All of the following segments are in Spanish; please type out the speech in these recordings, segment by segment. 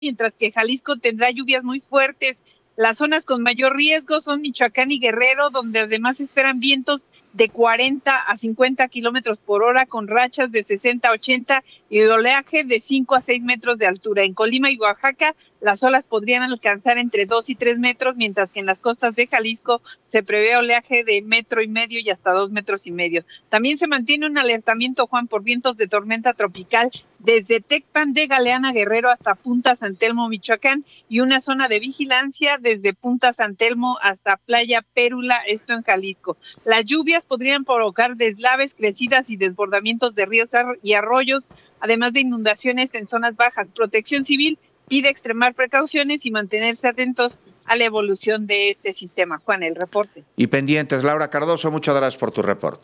mientras que Jalisco tendrá lluvias muy fuertes. Las zonas con mayor riesgo son Michoacán y Guerrero, donde además esperan vientos de 40 a 50 kilómetros por hora, con rachas de 60 a 80 y oleaje de 5 a 6 metros de altura. En Colima y Oaxaca, las olas podrían alcanzar entre 2 y 3 metros, mientras que en las costas de Jalisco se prevé oleaje de 1,5 metros y hasta 2,5 metros. También se mantiene un alertamiento, Juan, por vientos de tormenta tropical desde Tecpan de Galeana, Guerrero, hasta Punta San Telmo, Michoacán, y una zona de vigilancia desde Punta San Telmo hasta Playa Pérula, esto en Jalisco. Las lluvias podrían provocar deslaves, crecidas y desbordamientos de ríos y arroyos, además de inundaciones en zonas bajas. Protección Civil pide extremar precauciones y mantenerse atentos a la evolución de este sistema. Juan, el reporte. Y pendientes, Laura Cardoso, muchas gracias por tu reporte.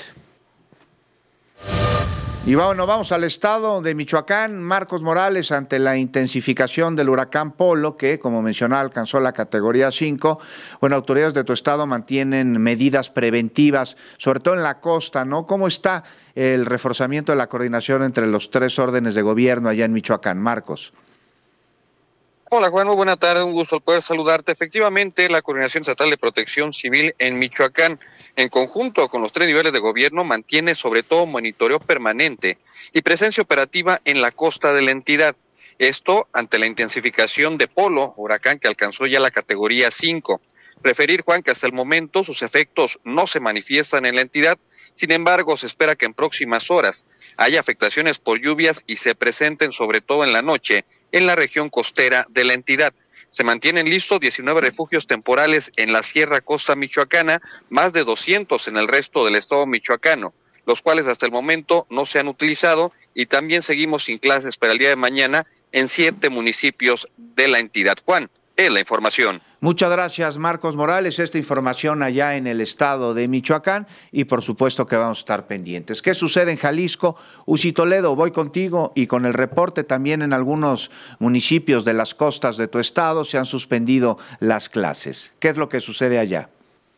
Y bueno, vamos al estado de Michoacán. Marcos Morales, ante la intensificación del huracán Polo, que, como mencionaba, alcanzó la categoría 5, bueno, autoridades de tu estado mantienen medidas preventivas, sobre todo en la costa, ¿no? ¿Cómo está el reforzamiento de la coordinación entre los 3 órdenes de gobierno allá en Michoacán? Marcos. Hola Juan, muy buena tarde, un gusto poder saludarte. Efectivamente, la Coordinación Estatal de Protección Civil en Michoacán, en conjunto con los 3 niveles de gobierno, mantiene sobre todo monitoreo permanente y presencia operativa en la costa de la entidad. Esto ante la intensificación de Polo, huracán que alcanzó ya la categoría 5. Referir, Juan, que hasta el momento sus efectos no se manifiestan en la entidad. Sin embargo, se espera que en próximas horas haya afectaciones por lluvias y se presenten sobre todo en la noche en la región costera de la entidad. Se mantienen listos 19 refugios temporales en la Sierra Costa Michoacana, más de 200 en el resto del estado michoacano, los cuales hasta el momento no se han utilizado, y también seguimos sin clases para el día de mañana en 7 municipios de la entidad. Juan, es la información. Muchas gracias, Marcos Morales. Esta información allá en el estado de Michoacán, y por supuesto que vamos a estar pendientes. ¿Qué sucede en Jalisco? Uzi Toledo, voy contigo y con el reporte. También en algunos municipios de las costas de tu estado se han suspendido las clases. ¿Qué es lo que sucede allá?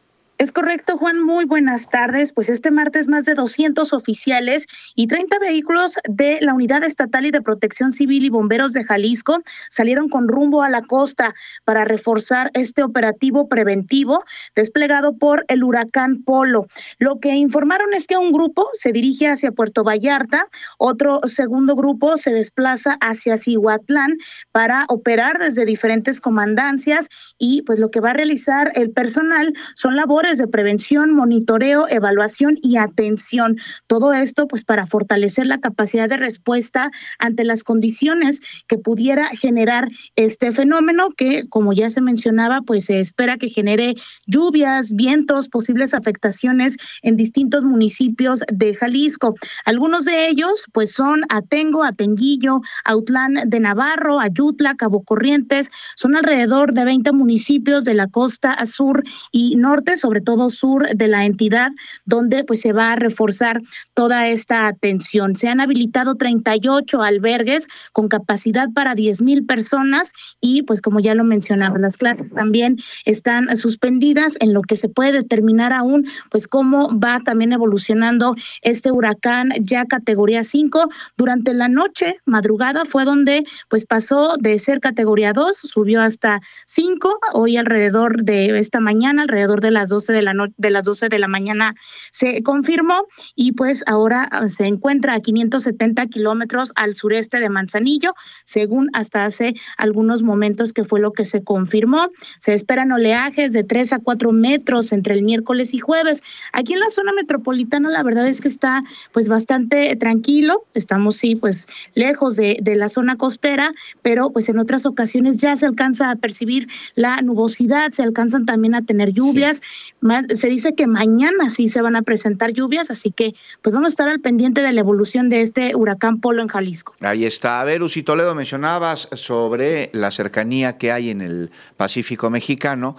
Es correcto, Juan. Muy buenas tardes. Pues este martes más de 200 oficiales y 30 vehículos de la Unidad Estatal y de Protección Civil y Bomberos de Jalisco salieron con rumbo a la costa para reforzar este operativo preventivo desplegado por el huracán Polo. Lo que informaron es que un grupo se dirige hacia Puerto Vallarta, otro segundo grupo se desplaza hacia Cihuatlán para operar desde diferentes comandancias, y pues lo que va a realizar el personal son labores de prevención, monitoreo, evaluación y atención. Todo esto pues para fortalecer la capacidad de respuesta ante las condiciones que pudiera generar este fenómeno, que como ya se mencionaba pues se espera que genere lluvias, vientos, posibles afectaciones en distintos municipios de Jalisco. Algunos de ellos pues son Atengo, Atenguillo, Autlán de Navarro, Ayutla, Cabo Corrientes. Son alrededor de 20 municipios de la costa sur y norte, sobre todo sur de la entidad, donde pues se va a reforzar toda esta atención. Se han habilitado 38 albergues con capacidad para 10,000 personas, y pues como ya lo mencionaba, las clases también están suspendidas, en lo que se puede determinar aún pues cómo va también evolucionando este huracán ya categoría 5. Durante la noche, madrugada, fue donde pues pasó de ser categoría 2, subió hasta 5. Hoy alrededor de esta mañana, alrededor de las 12 de la mañana se confirmó, y pues ahora se encuentra a 570 kilómetros al sureste de Manzanillo, según hasta hace algunos momentos que fue lo que se confirmó. Se esperan oleajes de 3 a 4 metros entre el miércoles y jueves. Aquí en la zona metropolitana la verdad es que está pues bastante tranquilo. Estamos sí pues lejos de la zona costera, pero pues en otras ocasiones ya se alcanza a percibir la nubosidad, se alcanzan también a tener lluvias. Se dice que mañana sí se van a presentar lluvias, así que pues vamos a estar al pendiente de la evolución de este huracán Polo en Jalisco. Ahí está. A ver, Uzi Toledo, mencionabas sobre la cercanía que hay en el Pacífico mexicano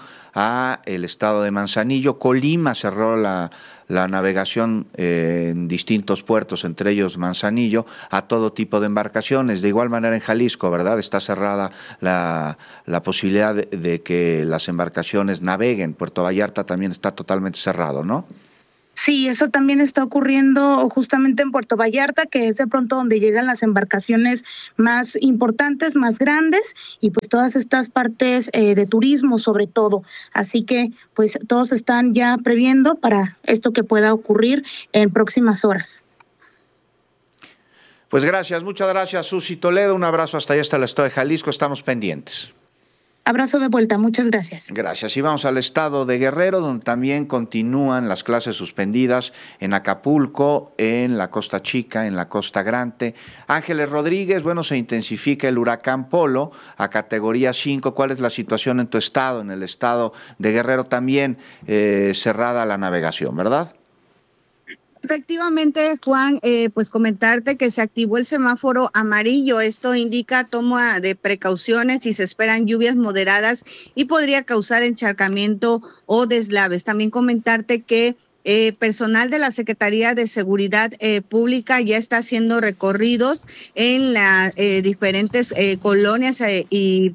a el estado de Manzanillo. Colima cerró la navegación en distintos puertos, entre ellos Manzanillo, a todo tipo de embarcaciones. De igual manera en Jalisco, ¿verdad? Está cerrada la posibilidad de que las embarcaciones naveguen. Puerto Vallarta también está totalmente cerrado, ¿no? Sí, eso también está ocurriendo justamente en Puerto Vallarta, que es de pronto donde llegan las embarcaciones más importantes, más grandes, y pues todas estas partes de turismo sobre todo. Así que pues todos están ya previendo para esto que pueda ocurrir en próximas horas. Pues gracias, muchas gracias, Susi Toledo. Un abrazo hasta allá, hasta el estado de Jalisco. Estamos pendientes. Abrazo de vuelta, muchas gracias. Gracias. Y vamos al estado de Guerrero, donde también continúan las clases suspendidas en Acapulco, en la Costa Chica, en la Costa Grande. Ángeles Rodríguez, bueno, se intensifica el huracán Polo a categoría 5. ¿Cuál es la situación en tu estado? En el estado de Guerrero también cerrada la navegación, ¿verdad? Efectivamente, Juan, pues comentarte que se activó el semáforo amarillo. Esto indica toma de precauciones y se esperan lluvias moderadas y podría causar encharcamiento o deslaves. También comentarte que personal de la Secretaría de Seguridad Pública ya está haciendo recorridos en las diferentes colonias y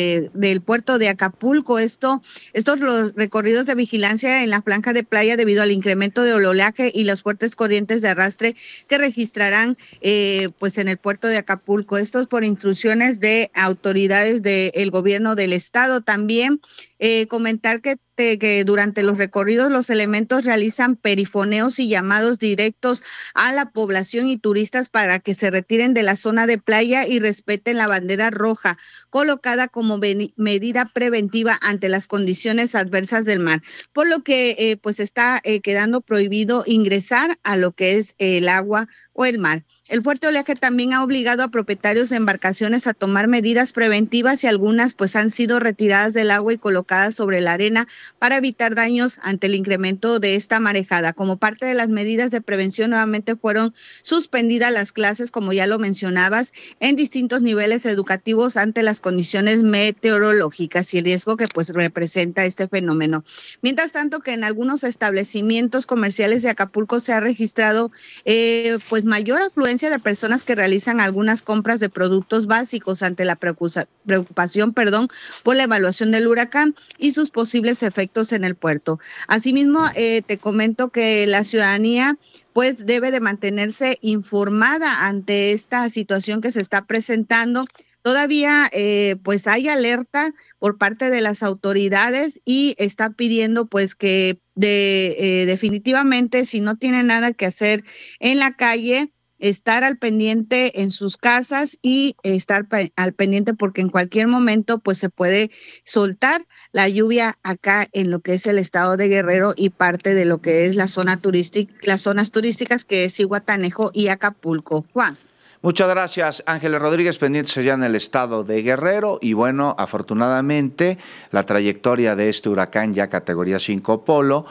del puerto de Acapulco. Estos los recorridos de vigilancia en la franja de playa debido al incremento de oleaje y las fuertes corrientes de arrastre que registrarán pues en el puerto de Acapulco. Esto es por instrucciones de autoridades del gobierno del estado. También comentar que durante los recorridos los elementos realizan perifoneos y llamados directos a la población y turistas para que se retiren de la zona de playa y respeten la bandera roja colocada como medida preventiva ante las condiciones adversas del mar, por lo que pues está quedando prohibido ingresar a lo que es el agua o el mar. El fuerte oleaje también ha obligado a propietarios de embarcaciones a tomar medidas preventivas y algunas pues han sido retiradas del agua y colocadas sobre la arena para evitar daños ante el incremento de esta marejada. Como parte de las medidas de prevención, nuevamente fueron suspendidas las clases, como ya lo mencionabas, en distintos niveles educativos ante las condiciones meteorológicas y el riesgo que pues representa este fenómeno. Mientras tanto, que en algunos establecimientos comerciales de Acapulco se ha registrado pues mayor afluencia de personas que realizan algunas compras de productos básicos ante la preocupación por la evaluación del huracán y sus posibles efectos en el puerto. Asimismo, te comento que la ciudadanía pues debe de mantenerse informada ante esta situación que se está presentando. Todavía pues hay alerta por parte de las autoridades y está pidiendo pues que definitivamente si no tiene nada que hacer en la calle, estar al pendiente en sus casas y estar al pendiente porque en cualquier momento pues se puede soltar la lluvia acá en lo que es el estado de Guerrero y parte de lo que es la zona turística, las zonas turísticas que es Zihuatanejo y Acapulco. Juan. Muchas gracias, Ángeles Rodríguez, pendientes allá en el estado de Guerrero. Y bueno, afortunadamente, la trayectoria de este huracán ya categoría 5 Polo,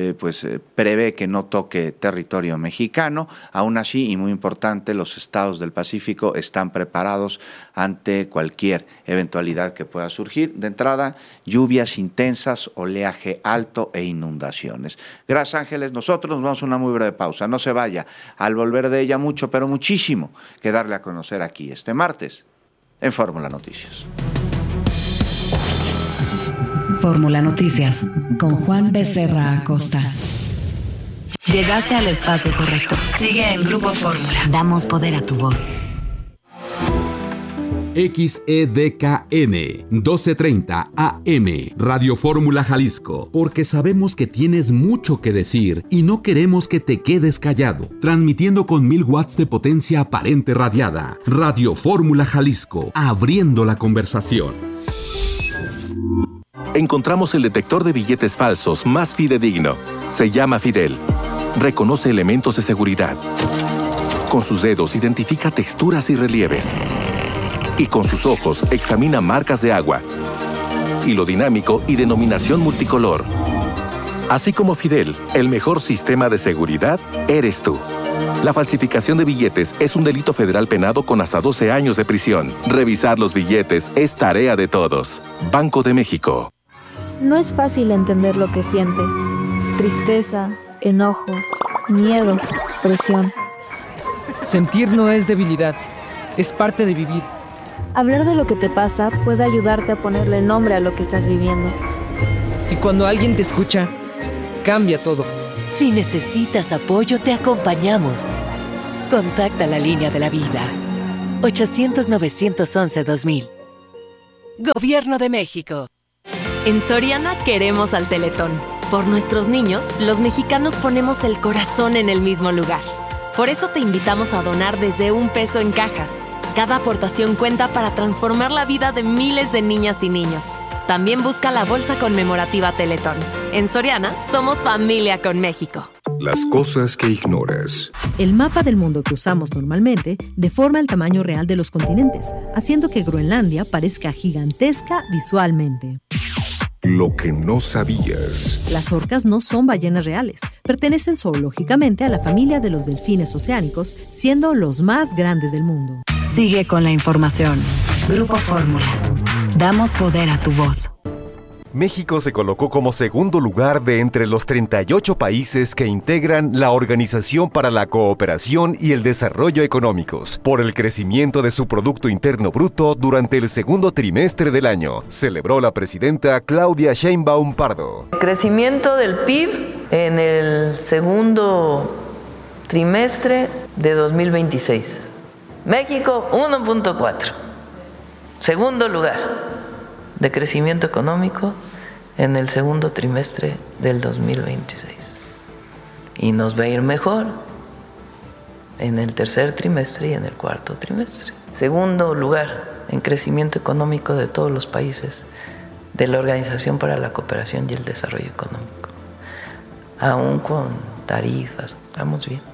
prevé que no toque territorio mexicano. Aún así, y muy importante, los estados del Pacífico están preparados ante cualquier eventualidad que pueda surgir. De entrada, lluvias intensas, oleaje alto e inundaciones. Gracias, Ángeles. Nosotros nos vamos a una muy breve pausa. No se vaya. Al volver de ella mucho, pero muchísimo que darle a conocer aquí este martes en Fórmula Noticias. Fórmula Noticias con Juan Becerra Acosta. Llegaste al espacio correcto. Sigue en Grupo Fórmula. Damos poder a tu voz. XEDKN 1230 AM Radio Fórmula Jalisco, porque sabemos que tienes mucho que decir y no queremos que te quedes callado. Transmitiendo con 1000 watts de potencia aparente radiada. Radio Fórmula Jalisco, abriendo la conversación. Encontramos el detector de billetes falsos más fidedigno. Se llama Fidel. Reconoce elementos de seguridad. Con sus dedos identifica texturas y relieves. Y con sus ojos examina marcas de agua, hilo dinámico y denominación multicolor. Así como Fidel, el mejor sistema de seguridad eres tú. La falsificación de billetes es un delito federal penado con hasta 12 años de prisión. Revisar los billetes es tarea de todos. Banco de México. No es fácil entender lo que sientes. Tristeza, enojo, miedo, presión. Sentir no es debilidad, es parte de vivir. Hablar de lo que te pasa puede ayudarte a ponerle nombre a lo que estás viviendo. Y cuando alguien te escucha, cambia todo. Si necesitas apoyo, te acompañamos. Contacta la línea de la vida. 800-911-2000. Gobierno de México. En Soriana queremos al Teletón. Por nuestros niños, los mexicanos ponemos el corazón en el mismo lugar. Por eso te invitamos a donar desde $1 en cajas. Cada aportación cuenta para transformar la vida de miles de niñas y niños. También busca la bolsa conmemorativa Teletón. En Soriana, somos familia con México. Las cosas que ignoras. El mapa del mundo que usamos normalmente deforma el tamaño real de los continentes, haciendo que Groenlandia parezca gigantesca visualmente. Lo que no sabías. Las orcas no son ballenas reales. Pertenecen zoológicamente a la familia de los delfines oceánicos, siendo los más grandes del mundo. Sigue con la información. Grupo Fórmula. Damos poder a tu voz. México se colocó como segundo lugar de entre los 38 países que integran la Organización para la Cooperación y el Desarrollo Económicos por el crecimiento de su Producto Interno Bruto durante el segundo trimestre del año, celebró la presidenta Claudia Sheinbaum Pardo. El crecimiento del PIB en el segundo trimestre de 2026. México 1.4. Segundo lugar de crecimiento económico en el segundo trimestre del 2026. Y nos va a ir mejor en el tercer trimestre y en el cuarto trimestre. Segundo lugar en crecimiento económico de todos los países de la Organización para la Cooperación y el Desarrollo Económico. Aún con tarifas, vamos bien.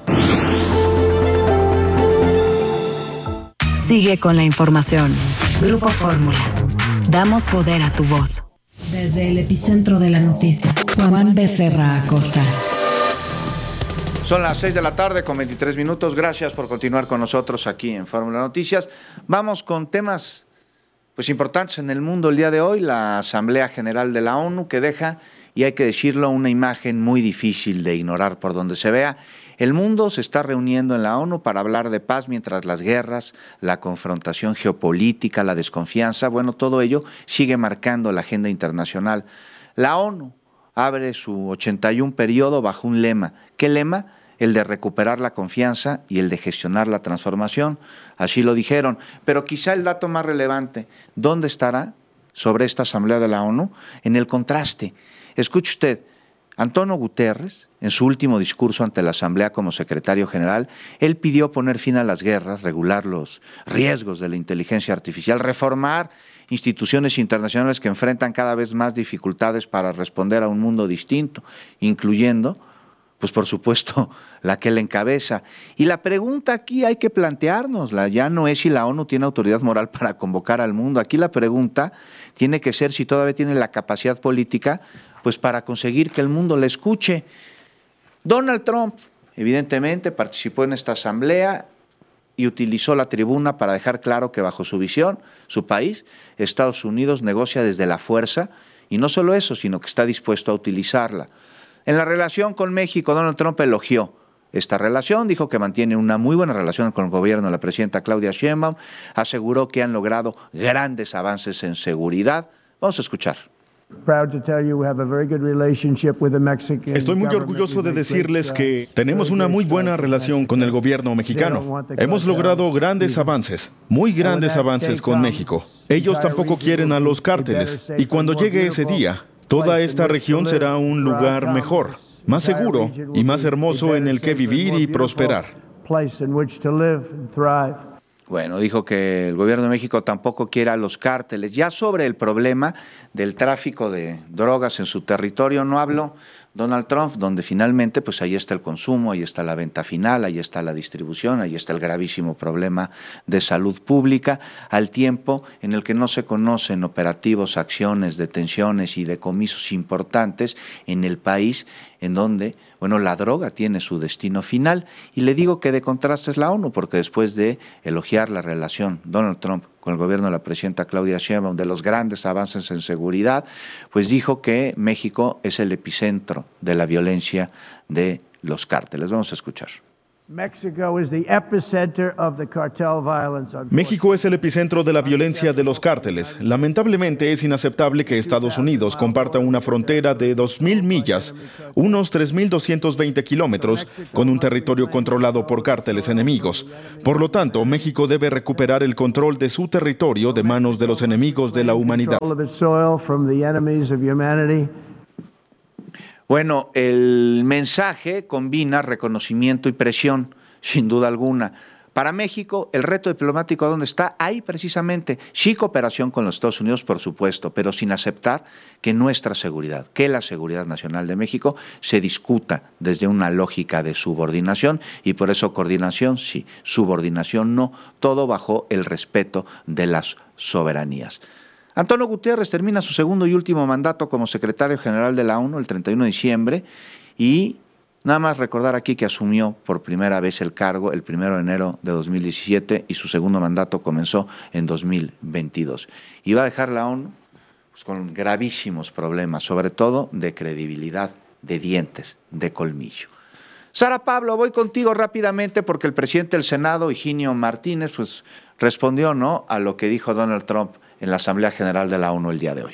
Sigue con la información. Grupo Fórmula. Damos poder a tu voz. Desde el epicentro de la noticia, Juan Becerra Acosta. Son las 6 de la tarde con 23 minutos. Gracias por continuar con nosotros aquí en Fórmula Noticias. Vamos con temas importantes en el mundo el día de hoy. La Asamblea General de la ONU, que deja, y hay que decirlo, una imagen muy difícil de ignorar por donde se vea. El mundo se está reuniendo en la ONU para hablar de paz mientras las guerras, la confrontación geopolítica, la desconfianza, todo ello sigue marcando la agenda internacional. La ONU abre su 81 periodo bajo un lema. ¿Qué lema? El de recuperar la confianza y el de gestionar la transformación. Así lo dijeron. Pero quizá el dato más relevante, ¿dónde estará sobre esta Asamblea de la ONU? En el contraste. Escuche usted. Antonio Guterres, en su último discurso ante la Asamblea como secretario general, él pidió poner fin a las guerras, regular los riesgos de la inteligencia artificial, reformar instituciones internacionales que enfrentan cada vez más dificultades para responder a un mundo distinto, incluyendo, por supuesto, la que él encabeza. Y la pregunta aquí hay que planteárnosla, ya no es si la ONU tiene autoridad moral para convocar al mundo, aquí la pregunta tiene que ser si todavía tiene la capacidad política para conseguir que el mundo le escuche. Donald Trump, evidentemente, participó en esta asamblea y utilizó la tribuna para dejar claro que bajo su visión, su país, Estados Unidos, negocia desde la fuerza, y no solo eso, sino que está dispuesto a utilizarla. En la relación con México, Donald Trump elogió esta relación, dijo que mantiene una muy buena relación con el gobierno de la presidenta Claudia Sheinbaum, aseguró que han logrado grandes avances en seguridad. Vamos a escuchar. Estoy muy orgulloso de decirles que tenemos una muy buena relación con el gobierno mexicano. Hemos logrado grandes avances, muy grandes avances con México. Ellos tampoco quieren a los cárteles, y cuando llegue ese día, toda esta región será un lugar mejor, más seguro y más hermoso en el que vivir y prosperar. Dijo que el gobierno de México tampoco quiere a los cárteles. Ya sobre el problema del tráfico de drogas en su territorio no habló Donald Trump, donde finalmente ahí está el consumo, ahí está la venta final, ahí está la distribución, ahí está el gravísimo problema de salud pública, al tiempo en el que no se conocen operativos, acciones, detenciones y decomisos importantes en el país en donde, la droga tiene su destino final. Y le digo que de contraste es la ONU, porque después de elogiar la relación Donald Trump con el gobierno de la presidenta Claudia Sheinbaum de los grandes avances en seguridad, dijo que México es el epicentro de la violencia de los cárteles. Vamos a escuchar. México es el epicentro de la violencia de los cárteles. Lamentablemente es inaceptable que Estados Unidos comparta una frontera de 2.000 millas, unos 3.220 kilómetros, con un territorio controlado por cárteles enemigos. Por lo tanto, México debe recuperar el control de su territorio de manos de los enemigos de la humanidad. Bueno, el mensaje combina reconocimiento y presión, sin duda alguna. Para México, el reto diplomático, ¿dónde está? Ahí precisamente. Sí, cooperación con los Estados Unidos, por supuesto, pero sin aceptar que nuestra seguridad, que la seguridad nacional de México se discuta desde una lógica de subordinación, y por eso coordinación sí, subordinación no, todo bajo el respeto de las soberanías. Antonio Guterres termina su segundo y último mandato como secretario general de la ONU el 31 de diciembre y nada más recordar aquí que asumió por primera vez el cargo el 1 de enero de 2017 y su segundo mandato comenzó en 2022. Y va a dejar la ONU pues, con gravísimos problemas, sobre todo de credibilidad, de dientes, de colmillo. Sara Pablo, voy contigo rápidamente porque el presidente del Senado, Higinio Martínez, pues respondió, ¿no?, a lo que dijo Donald Trump en la Asamblea General de la ONU el día de hoy.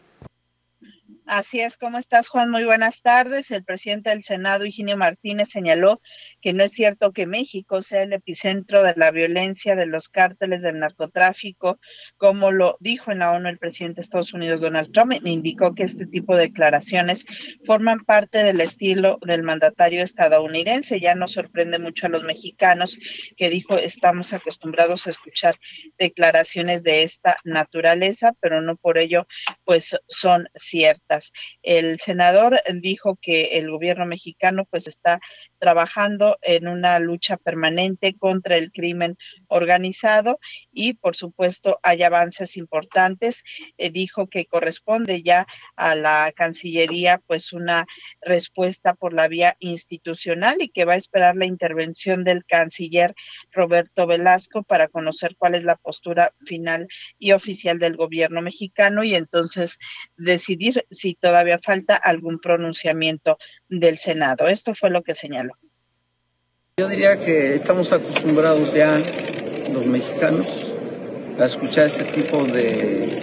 Así es, ¿cómo estás, Juan? Muy buenas tardes. El presidente del Senado, Higinio Martínez, señaló que no es cierto que México sea el epicentro de la violencia de los cárteles del narcotráfico, como lo dijo en la ONU el presidente de Estados Unidos, Donald Trump. Indicó que este tipo de declaraciones forman parte del estilo del mandatario estadounidense. Ya nos sorprende mucho a los mexicanos, que dijo, estamos acostumbrados a escuchar declaraciones de esta naturaleza, pero no por ello pues son ciertas. El senador dijo que el gobierno mexicano pues está trabajando en una lucha permanente contra el crimen organizado y por supuesto hay avances importantes. Dijo que corresponde ya a la Cancillería pues una respuesta por la vía institucional y que va a esperar la intervención del canciller Roberto Velasco para conocer cuál es la postura final y oficial del gobierno mexicano y entonces decidir si todavía falta algún pronunciamiento del Senado. Esto fue lo que señaló. Yo diría que estamos acostumbrados ya los mexicanos a escuchar este tipo de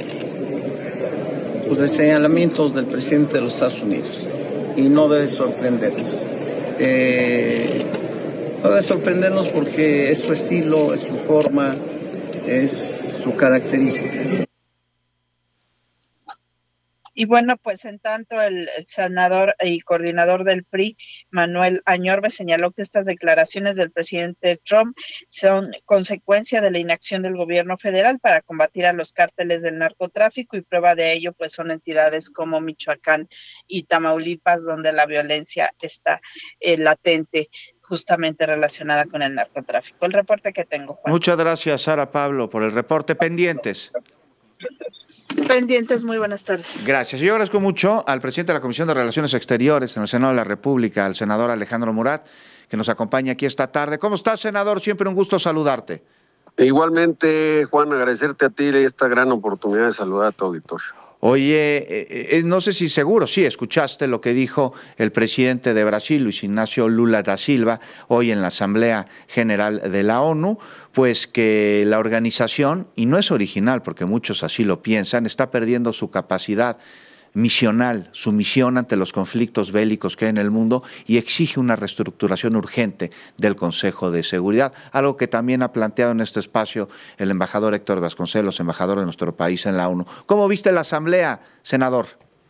señalamientos del presidente de los Estados Unidos y no debe sorprendernos. No debe sorprendernos porque es su estilo, es su forma, es su característica. Y bueno, pues en tanto el senador y coordinador del PRI, Manuel Añorbe, señaló que estas declaraciones del presidente Trump son consecuencia de la inacción del gobierno federal para combatir a los cárteles del narcotráfico y prueba de ello pues son entidades como Michoacán y Tamaulipas, donde la violencia está latente, justamente relacionada con el narcotráfico. El reporte que tengo, Juan. Muchas gracias, Sara Pablo, por el reporte. Pendientes. Pendientes, muy buenas tardes. Gracias. Yo agradezco mucho al presidente de la Comisión de Relaciones Exteriores en el Senado de la República, al senador Alejandro Murat, que nos acompaña aquí esta tarde. ¿Cómo estás, senador? Siempre un gusto saludarte. Igualmente, Juan, agradecerte a ti esta gran oportunidad de saludar a tu auditorio. Oye, no sé si seguro, sí, escuchaste lo que dijo el presidente de Brasil, Luis Ignacio Lula da Silva, hoy en la Asamblea General de la ONU, pues que la organización, y no es original porque muchos así lo piensan, está perdiendo su capacidad misional, su misión ante los conflictos bélicos que hay en el mundo y exige una reestructuración urgente del Consejo de Seguridad, algo que también ha planteado en este espacio el embajador Héctor Vasconcelos, embajador de nuestro país en la ONU. ¿Cómo viste la asamblea, senador?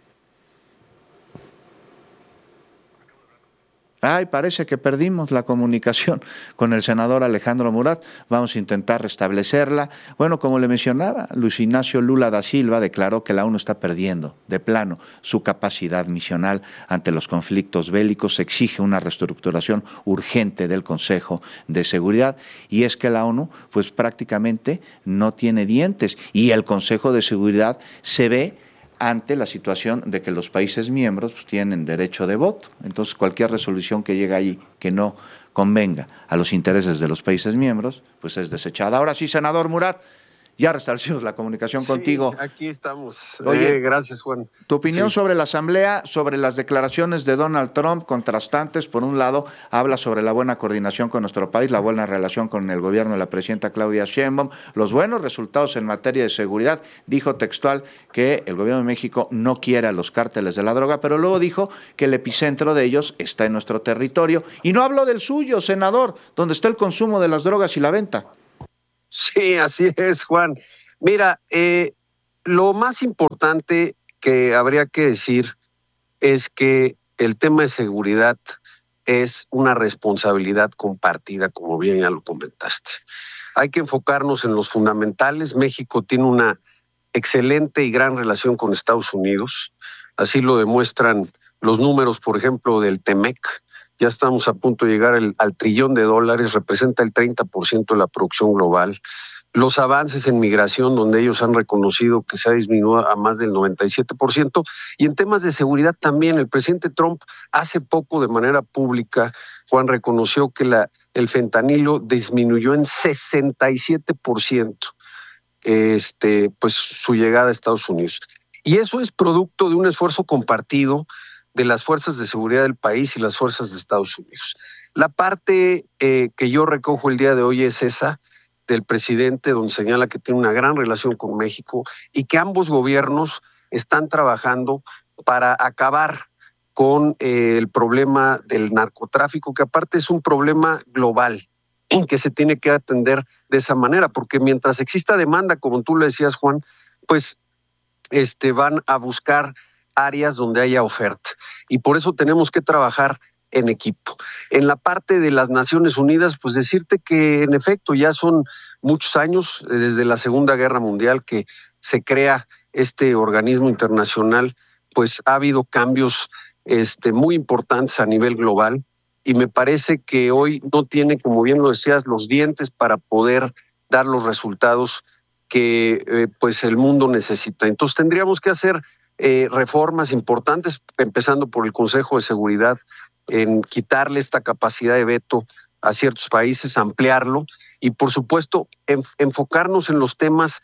Ay, parece que perdimos la comunicación con el senador Alejandro Murat. Vamos a intentar restablecerla. Bueno, como le mencionaba, Luis Ignacio Lula da Silva declaró que la ONU está perdiendo de plano su capacidad misional ante los conflictos bélicos. Se exige una reestructuración urgente del Consejo de Seguridad y es que la ONU pues prácticamente no tiene dientes y el Consejo de Seguridad se ve ante la situación de que los países miembros pues, tienen derecho de voto. Entonces, cualquier resolución que llegue ahí que no convenga a los intereses de los países miembros, pues es desechada. Ahora sí, senador Murat, Ya restablecimos la comunicación contigo. Aquí estamos. Oye, gracias, Juan. Tu opinión sobre la Asamblea, sobre las declaraciones de Donald Trump, contrastantes. Por un lado, habla sobre la buena coordinación con nuestro país, la buena relación con el gobierno de la presidenta Claudia Sheinbaum, los buenos resultados en materia de seguridad. Dijo textual que el gobierno de México no quiere a los cárteles de la droga, pero luego dijo que el epicentro de ellos está en nuestro territorio. Y no habló del suyo, senador, donde está el consumo de las drogas y la venta. Sí, así es, Juan. Mira, lo más importante que habría que decir es que el tema de seguridad es una responsabilidad compartida, como bien ya lo comentaste. Hay que enfocarnos en los fundamentales. México tiene una excelente y gran relación con Estados Unidos. Así lo demuestran los números, por ejemplo, del TEMEC. Ya estamos a punto de llegar al $1 trillón, representa el 30% de la producción global. Los avances en migración, donde ellos han reconocido que se ha disminuido a más del 97%. Y en temas de seguridad también, el presidente Trump hace poco de manera pública, Juan, reconoció que el fentanilo disminuyó en 67%, pues su llegada a Estados Unidos. Y eso es producto de un esfuerzo compartido de las fuerzas de seguridad del país y las fuerzas de Estados Unidos. La parte que yo recojo el día de hoy es esa del presidente, donde señala que tiene una gran relación con México y que ambos gobiernos están trabajando para acabar con el problema del narcotráfico, que aparte es un problema global y que se tiene que atender de esa manera, porque mientras exista demanda, como tú le decías, Juan, pues van a buscar áreas donde haya oferta. Y por eso tenemos que trabajar en equipo. En la parte de las Naciones Unidas, pues decirte que en efecto ya son muchos años, desde la Segunda Guerra Mundial que se crea este organismo internacional, pues ha habido cambios muy importantes a nivel global y me parece que hoy no tiene, como bien lo decías, los dientes para poder dar los resultados que pues el mundo necesita. Entonces tendríamos que hacer reformas importantes, empezando por el Consejo de Seguridad, en quitarle esta capacidad de veto a ciertos países, ampliarlo y, por supuesto, enfocarnos en los temas.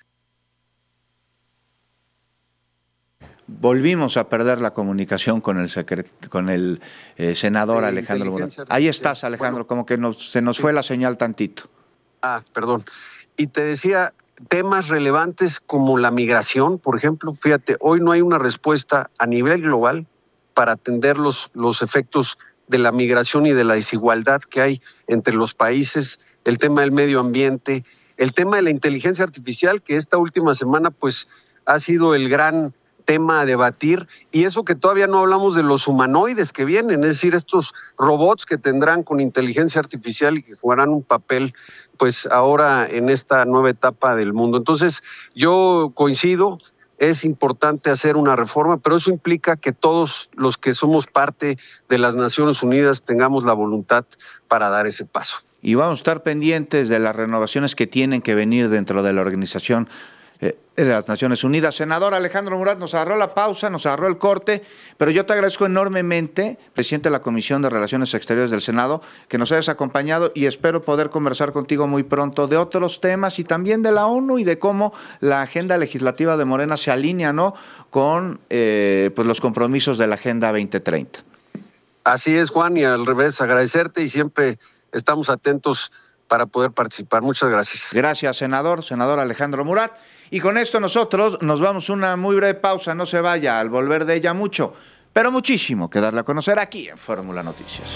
Volvimos a perder la comunicación con el senador Alejandro Murat. Ahí estás, Alejandro, como que se nos fue la señal tantito. Perdón. Y te decía, temas relevantes como la migración, por ejemplo, fíjate, hoy no hay una respuesta a nivel global para atender los efectos de la migración y de la desigualdad que hay entre los países, el tema del medio ambiente, el tema de la inteligencia artificial, que esta última semana pues ha sido el gran tema a debatir, y eso que todavía no hablamos de los humanoides que vienen, es decir, estos robots que tendrán con inteligencia artificial y que jugarán un papel pues ahora en esta nueva etapa del mundo. Entonces yo coincido, es importante hacer una reforma, pero eso implica que todos los que somos parte de las Naciones Unidas tengamos la voluntad para dar ese paso. Y vamos a estar pendientes de las renovaciones que tienen que venir dentro de la organización de las Naciones Unidas. Senador Alejandro Murat, nos agarró la pausa, nos agarró el corte, pero yo te agradezco enormemente, presidente de la Comisión de Relaciones Exteriores del Senado, que nos hayas acompañado y espero poder conversar contigo muy pronto de otros temas y también de la ONU y de cómo la agenda legislativa de Morena se alinea, ¿no?, con pues los compromisos de la Agenda 2030. Así es, Juan, y al revés, agradecerte y siempre estamos atentos para poder participar. Muchas gracias. Gracias, senador Alejandro Murat. Y con esto nosotros nos vamos a una muy breve pausa, no se vaya, al volver de ella mucho, pero muchísimo que darle a conocer aquí en Fórmula Noticias.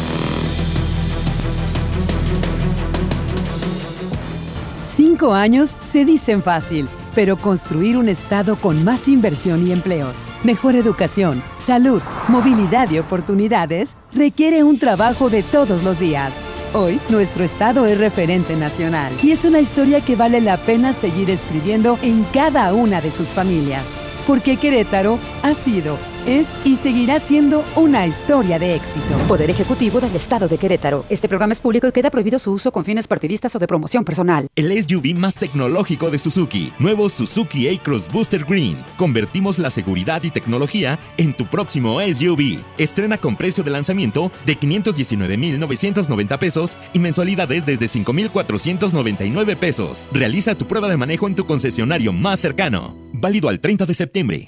Cinco años se dicen fácil, pero construir un estado con más inversión y empleos, mejor educación, salud, movilidad y oportunidades requiere un trabajo de todos los días. Hoy, nuestro estado es referente nacional y es una historia que vale la pena seguir escribiendo en cada una de sus familias. Porque Querétaro ha sido, es y seguirá siendo una historia de éxito. Poder Ejecutivo del Estado de Querétaro. Este programa es público y queda prohibido su uso con fines partidistas o de promoción personal. El SUV más tecnológico de Suzuki. Nuevo Suzuki A-Cross Booster Green. Convertimos la seguridad y tecnología en tu próximo SUV. Estrena con precio de lanzamiento de 519,990 pesos y mensualidades desde 5,499 pesos. Realiza tu prueba de manejo en tu concesionario más cercano. Válido al 30 de septiembre.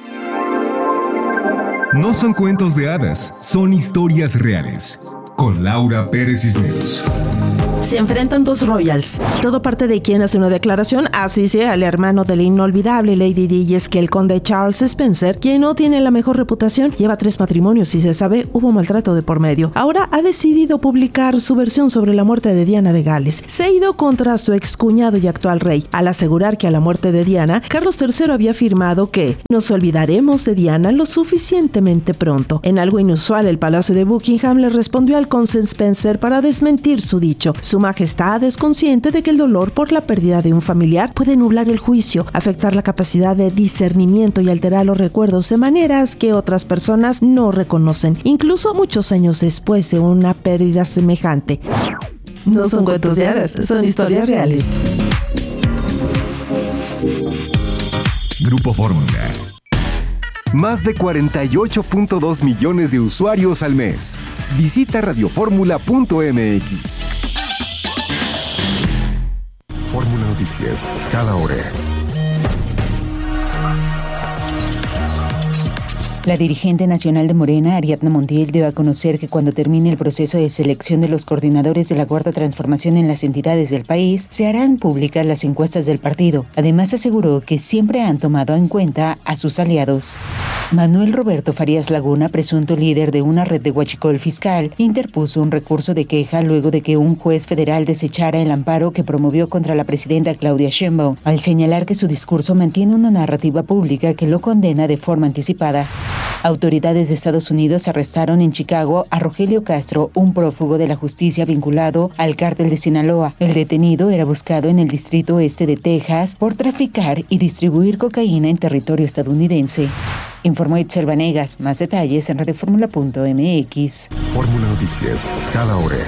No son cuentos de hadas, son historias reales. Con Laura Pérez Cisneros. Se enfrentan dos royals. Todo parte de quien hace una declaración, así sea el hermano de la inolvidable Lady Di, y es que el conde Charles Spencer, quien no tiene la mejor reputación, lleva 3 matrimonios y se sabe hubo maltrato de por medio. Ahora ha decidido publicar su versión sobre la muerte de Diana de Gales. Se ha ido contra su excuñado y actual rey, al asegurar que a la muerte de Diana, Carlos III había afirmado que nos olvidaremos de Diana lo suficientemente pronto. En algo inusual, el Palacio de Buckingham le respondió al conde Spencer para desmentir su dicho. Su Majestad es consciente de que el dolor por la pérdida de un familiar puede nublar el juicio, afectar la capacidad de discernimiento y alterar los recuerdos de maneras que otras personas no reconocen, incluso muchos años después de una pérdida semejante. No son cuentos de hadas, son historias reales. Grupo Fórmula. Más de 48.2 millones de usuarios al mes. Visita radioformula.mx. Fórmula Noticias, cada hora. La dirigente nacional de Morena, Ariadna Montiel, dio a conocer que cuando termine el proceso de selección de los coordinadores de la Cuarta Transformación en las entidades del país, se harán públicas las encuestas del partido. Además, aseguró que siempre han tomado en cuenta a sus aliados. Manuel Roberto Farías Laguna, presunto líder de una red de huachicol fiscal, interpuso un recurso de queja luego de que un juez federal desechara el amparo que promovió contra la presidenta Claudia Sheinbaum, al señalar que su discurso mantiene una narrativa pública que lo condena de forma anticipada. Autoridades de Estados Unidos arrestaron en Chicago a Rogelio Castro, un prófugo de la justicia vinculado al cártel de Sinaloa. El detenido era buscado en el distrito oeste de Texas por traficar y distribuir cocaína en territorio estadounidense. Informó Itzel Vanegas. Más detalles en radioformula.mx. Fórmula Noticias, cada hora.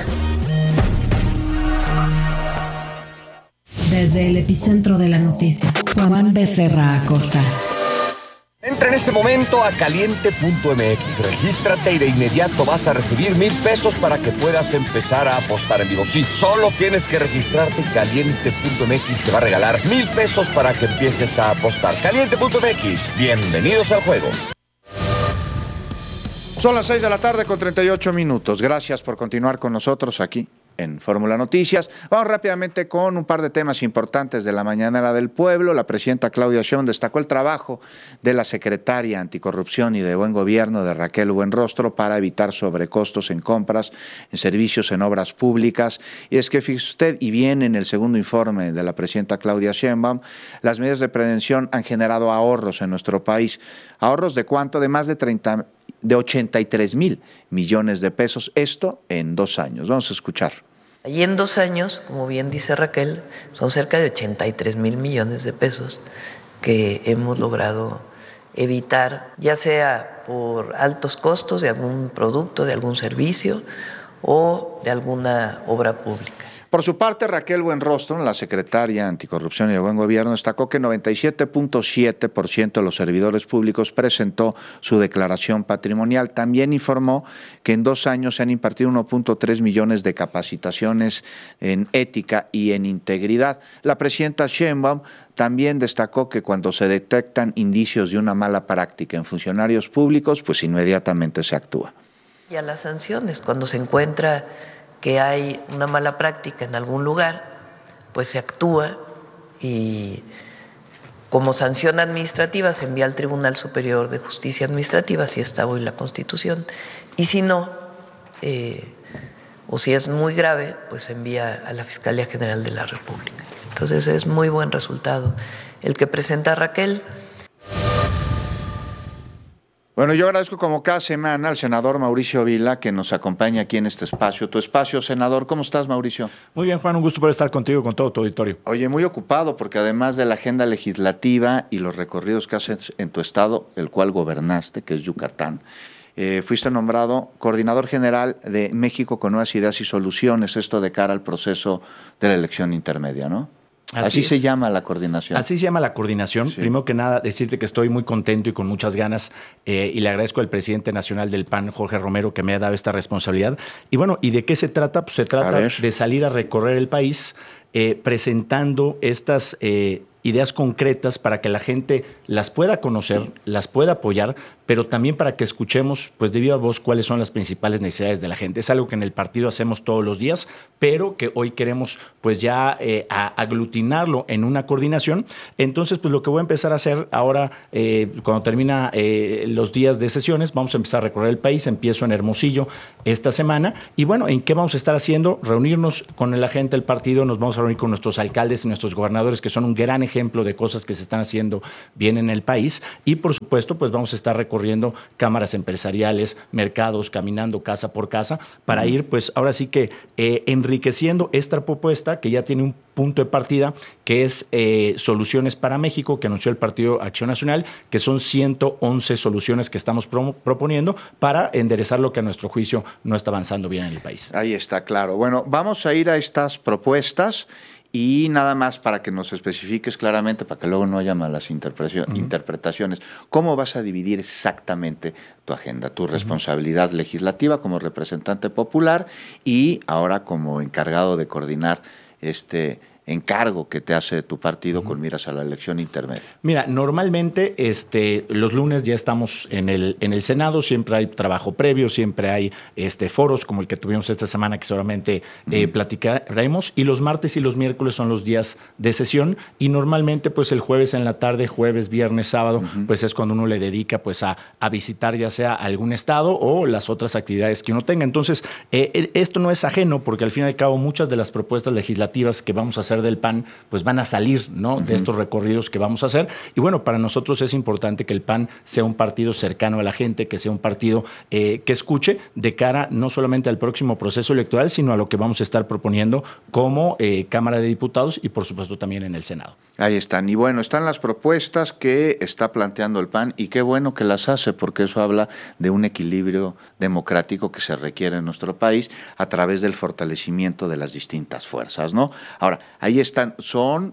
Desde el epicentro de la noticia, Juan Becerra Acosta. Entra en este momento a caliente.mx, regístrate y de inmediato vas a recibir 1,000 pesos para que puedas empezar a apostar en vivo. Sí, solo tienes que registrarte. Caliente.mx te va a regalar 1,000 pesos para que empieces a apostar. Caliente.mx, bienvenidos al juego. Son las 6 de la tarde con 38 minutos. Gracias por continuar con nosotros aquí en Fórmula Noticias. Vamos rápidamente con un par de temas importantes de la mañanera del pueblo. La presidenta Claudia Sheinbaum destacó el trabajo de la secretaria Anticorrupción y de Buen Gobierno de Raquel Buenrostro para evitar sobrecostos en compras, en servicios, en obras públicas. Y es que fíjese usted, y bien en el segundo informe de la presidenta Claudia Sheinbaum, las medidas de prevención han generado ahorros en nuestro país. ¿Ahorros de cuánto? De más de 83,000 millones de pesos. Esto en 2 años. Vamos a escuchar. Y en 2 años, como bien dice Raquel, son cerca de 83,000 millones de pesos que hemos logrado evitar, ya sea por altos costos de algún producto, de algún servicio o de alguna obra pública. Por su parte, Raquel Buenrostro, la secretaria Anticorrupción y de Buen Gobierno, destacó que 97.7% de los servidores públicos presentó su declaración patrimonial. También informó que en 2 años se han impartido 1.3 millones de capacitaciones en ética y en integridad. La presidenta Sheinbaum también destacó que cuando se detectan indicios de una mala práctica en funcionarios públicos, pues inmediatamente se actúa. Y a las sanciones, cuando se encuentra que hay una mala práctica en algún lugar, pues se actúa y como sanción administrativa se envía al Tribunal Superior de Justicia Administrativa, si está hoy la Constitución, y si no, o si es muy grave, pues se envía a la Fiscalía General de la República. Entonces es muy buen resultado el que presenta Raquel. Bueno, yo agradezco como cada semana al senador Mauricio Vila que nos acompaña aquí en este espacio. Tu espacio, senador. ¿Cómo estás, Mauricio? Muy bien, Juan, un gusto poder estar contigo, con todo tu auditorio. Oye, muy ocupado porque además de la agenda legislativa y los recorridos que haces en tu estado, el cual gobernaste, que es Yucatán, fuiste nombrado coordinador general de México con Nuevas Ideas y Soluciones, esto de cara al proceso de la elección intermedia, ¿no? Así se llama la coordinación. Así se llama la coordinación. Sí. Primero que nada, decirte que estoy muy contento y con muchas ganas y le agradezco al presidente nacional del PAN, Jorge Romero, que me ha dado esta responsabilidad. Y bueno, ¿y de qué se trata? Pues se trata de salir a recorrer el país presentando estas ideas concretas para que la gente las pueda conocer, las pueda apoyar, pero también para que escuchemos pues de viva voz cuáles son las principales necesidades de la gente. Es algo que en el partido hacemos todos los días, pero que hoy queremos pues ya aglutinarlo en una coordinación. Entonces, pues lo que voy a empezar a hacer ahora, cuando termina los días de sesiones, vamos a empezar a recorrer el país. Empiezo en Hermosillo esta semana. Y bueno, ¿en qué vamos a estar haciendo? Reunirnos con la gente del partido, nos vamos a reunir con nuestros alcaldes y nuestros gobernadores, que son un gran ejemplo de cosas que se están haciendo bien en el país. Y por supuesto, pues vamos a estar recorriendo cámaras empresariales, mercados, caminando casa por casa, para ir pues ahora sí que enriqueciendo esta propuesta que ya tiene un punto de partida, que es Soluciones para México, que anunció el Partido Acción Nacional, que son 111 soluciones que estamos proponiendo para enderezar lo que a nuestro juicio no está avanzando bien en el país. Ahí está, claro. Bueno, vamos a ir a estas propuestas. Y nada más para que nos especifiques claramente, para que luego no haya malas interpretaciones, ¿cómo vas a dividir exactamente tu agenda, tu responsabilidad legislativa como representante popular y ahora como encargado de coordinar este encargo que te hace tu partido con miras a la elección intermedia? Mira, normalmente los lunes ya estamos en el Senado, siempre hay trabajo previo, siempre hay foros como el que tuvimos esta semana que seguramente platicaremos, y los martes y los miércoles son los días de sesión, y normalmente pues el jueves en la tarde, jueves, viernes, sábado, pues es cuando uno le dedica pues a visitar ya sea algún estado o las otras actividades que uno tenga. Entonces, esto no es ajeno porque al fin y al cabo muchas de las propuestas legislativas que vamos a hacer del PAN pues van a salir, ¿no? De estos recorridos que vamos a hacer. Y bueno, para nosotros es importante que el PAN sea un partido cercano a la gente, que sea un partido que escuche de cara no solamente al próximo proceso electoral, sino a lo que vamos a estar proponiendo como Cámara de Diputados y por supuesto también en el Senado. Ahí están. Y bueno, están las propuestas que está planteando el PAN y qué bueno que las hace, porque eso habla de un equilibrio democrático que se requiere en nuestro país a través del fortalecimiento de las distintas fuerzas, ¿no? Ahora, ahí están, son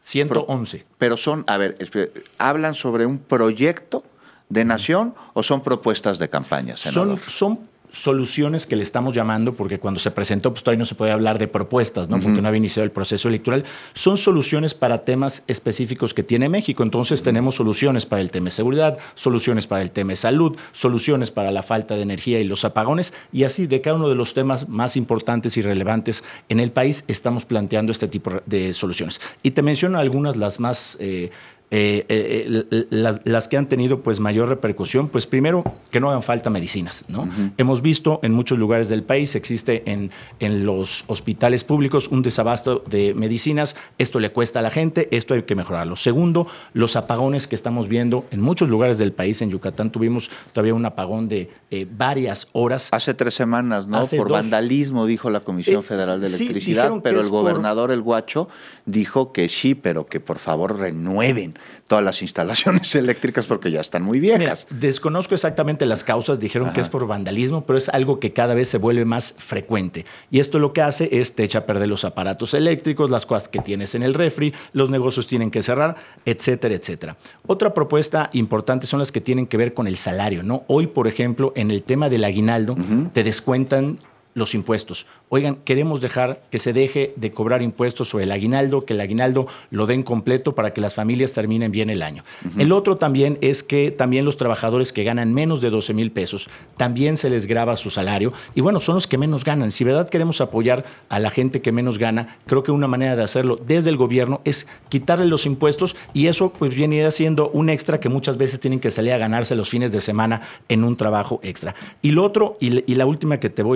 111. Pero son, a ver, ¿hablan sobre un proyecto de nación o son propuestas de campaña, senador? Son soluciones que le estamos llamando, porque cuando se presentó pues todavía no se puede hablar de propuestas, ¿no? Porque no había iniciado el proceso electoral. Son soluciones para temas específicos que tiene México. Entonces tenemos soluciones para el tema de seguridad, soluciones para el tema de salud, soluciones para la falta de energía y los apagones, y así de cada uno de los temas más importantes y relevantes en el país estamos planteando este tipo de soluciones. Y te menciono algunas, las más las que han tenido pues mayor repercusión. Pues primero, que no hagan falta medicinas, ¿no? Hemos visto en muchos lugares del país, existe en los hospitales públicos un desabasto de medicinas. Esto le cuesta a la gente, esto hay que mejorarlo. Segundo, los apagones que estamos viendo en muchos lugares del país. En Yucatán tuvimos todavía un apagón de varias horas. Hace 3 semanas, ¿no? Por vandalismo, dijo la Comisión Federal de Electricidad, pero el gobernador, el Guacho, dijo que sí, pero que por favor renueven todas las instalaciones eléctricas porque ya están muy viejas. Mira, desconozco exactamente las causas, dijeron que es por vandalismo, pero es algo que cada vez se vuelve más frecuente. Y esto lo que hace es te echa a perder los aparatos eléctricos, las cosas que tienes en el refri, los negocios tienen que cerrar, etcétera, etcétera. Otra propuesta importante son las que tienen que ver con el salario, ¿no? Hoy, por ejemplo, en el tema del aguinaldo, te descuentan los impuestos. Oigan, queremos dejar que se deje de cobrar impuestos sobre el aguinaldo, que el aguinaldo lo den completo para que las familias terminen bien el año. El otro también es que también los trabajadores que ganan menos de 12,000 pesos, también se les grava su salario. Y bueno, son los que menos ganan. Si de verdad queremos apoyar a la gente que menos gana, creo que una manera de hacerlo desde el gobierno es quitarle los impuestos, y eso pues viene siendo un extra que muchas veces tienen que salir a ganarse los fines de semana en un trabajo extra. Y lo otro, y la última que te voy a comentar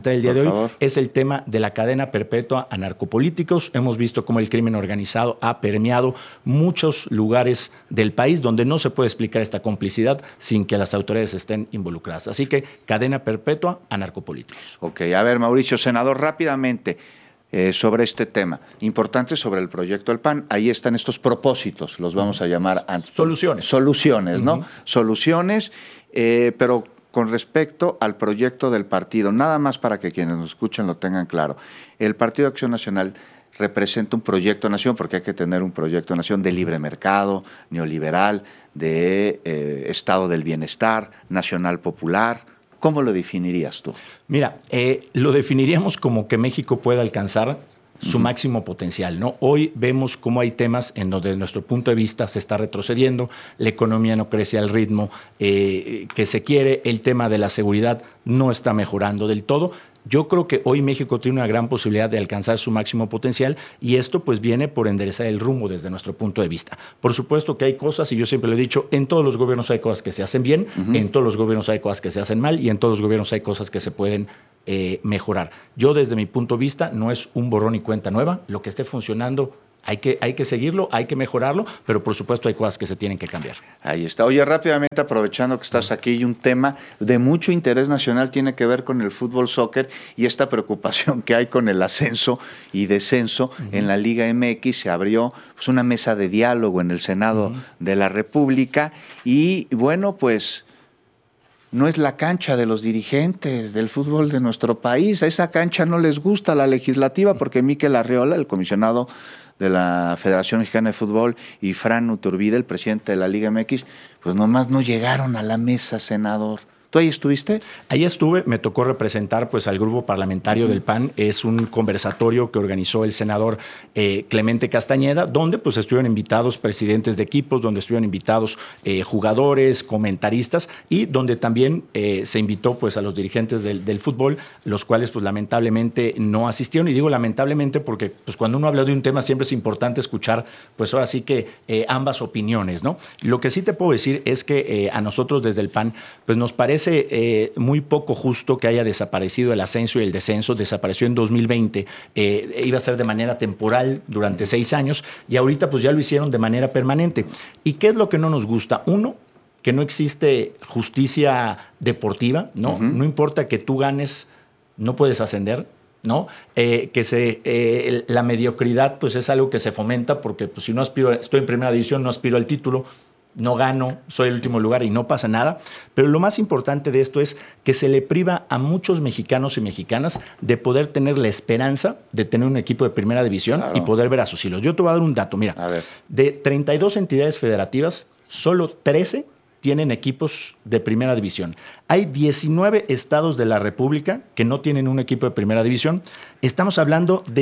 comentar el día de hoy es el tema de la cadena perpetua a narcopolíticos. Hemos visto cómo el crimen organizado ha permeado muchos lugares del país donde no se puede explicar esta complicidad sin que las autoridades estén involucradas. Así que cadena perpetua a narcopolíticos. Ok, a ver, Mauricio, senador, rápidamente sobre este tema. Importante sobre el proyecto del PAN. Ahí están estos propósitos, los vamos a llamar soluciones. Soluciones, ¿no? Soluciones, pero con respecto al proyecto del partido, nada más para que quienes nos escuchen lo tengan claro. El Partido de Acción Nacional representa un proyecto de nación, porque hay que tener un proyecto de nación de libre mercado, neoliberal, de estado del bienestar, nacional popular. ¿Cómo lo definirías tú? Mira, lo definiríamos como que México pueda alcanzar su máximo potencial, ¿no? Hoy vemos cómo hay temas en donde, desde nuestro punto de vista, se está retrocediendo, la economía no crece al ritmo que se quiere, el tema de la seguridad no está mejorando del todo. Yo creo que hoy México tiene una gran posibilidad de alcanzar su máximo potencial y esto pues viene por enderezar el rumbo desde nuestro punto de vista. Por supuesto que hay cosas, y yo siempre lo he dicho, en todos los gobiernos hay cosas que se hacen bien, en todos los gobiernos hay cosas que se hacen mal y en todos los gobiernos hay cosas que se pueden mejorar. Yo desde mi punto de vista no es un borrón y cuenta nueva, lo que esté funcionando hay que seguirlo, hay que mejorarlo, pero por supuesto hay cosas que se tienen que cambiar. Ahí está. Oye, rápidamente, aprovechando que estás aquí, y un tema de mucho interés nacional tiene que ver con el fútbol soccer y esta preocupación que hay con el ascenso y descenso en la Liga MX. Se abrió pues una mesa de diálogo en el Senado de la República y bueno, pues no es la cancha de los dirigentes del fútbol de nuestro país. A esa cancha no les gusta la legislativa porque Mikel Arriola, el comisionado de la Federación Mexicana de Fútbol, y Fran Uturbide, el presidente de la Liga MX, pues nomás no llegaron a la mesa, senador. ¿Tú ahí estuviste? Ahí estuve, me tocó representar pues al grupo parlamentario del PAN. Es un conversatorio que organizó el senador Clemente Castañeda, donde pues estuvieron invitados presidentes de equipos, donde estuvieron invitados jugadores, comentaristas y donde también se invitó pues a los dirigentes del fútbol, los cuales pues lamentablemente no asistieron. Y digo lamentablemente porque pues cuando uno habla de un tema siempre es importante escuchar pues ahora sí que ambas opiniones, ¿no? Lo que sí te puedo decir es que a nosotros desde el PAN pues nos parece muy poco justo que haya desaparecido el ascenso y el descenso. Desapareció en 2020, iba a ser de manera temporal durante 6 años y ahorita pues ya lo hicieron de manera permanente. ¿Y qué es lo que no nos gusta? Uno, que no existe justicia deportiva, ¿no? No importa que tú ganes, no puedes ascender, ¿no? La mediocridad pues es algo que se fomenta porque pues, si no estoy en primera división, no aspiro al título, no gano, soy el último lugar y no pasa nada. Pero lo más importante de esto es que se le priva a muchos mexicanos y mexicanas de poder tener la esperanza de tener un equipo de primera división y poder ver a sus hilos. Yo te voy a dar un dato, mira, de 32 entidades federativas, solo 13 tienen equipos de primera división. Hay 19 estados de la República que no tienen un equipo de primera división. Estamos hablando de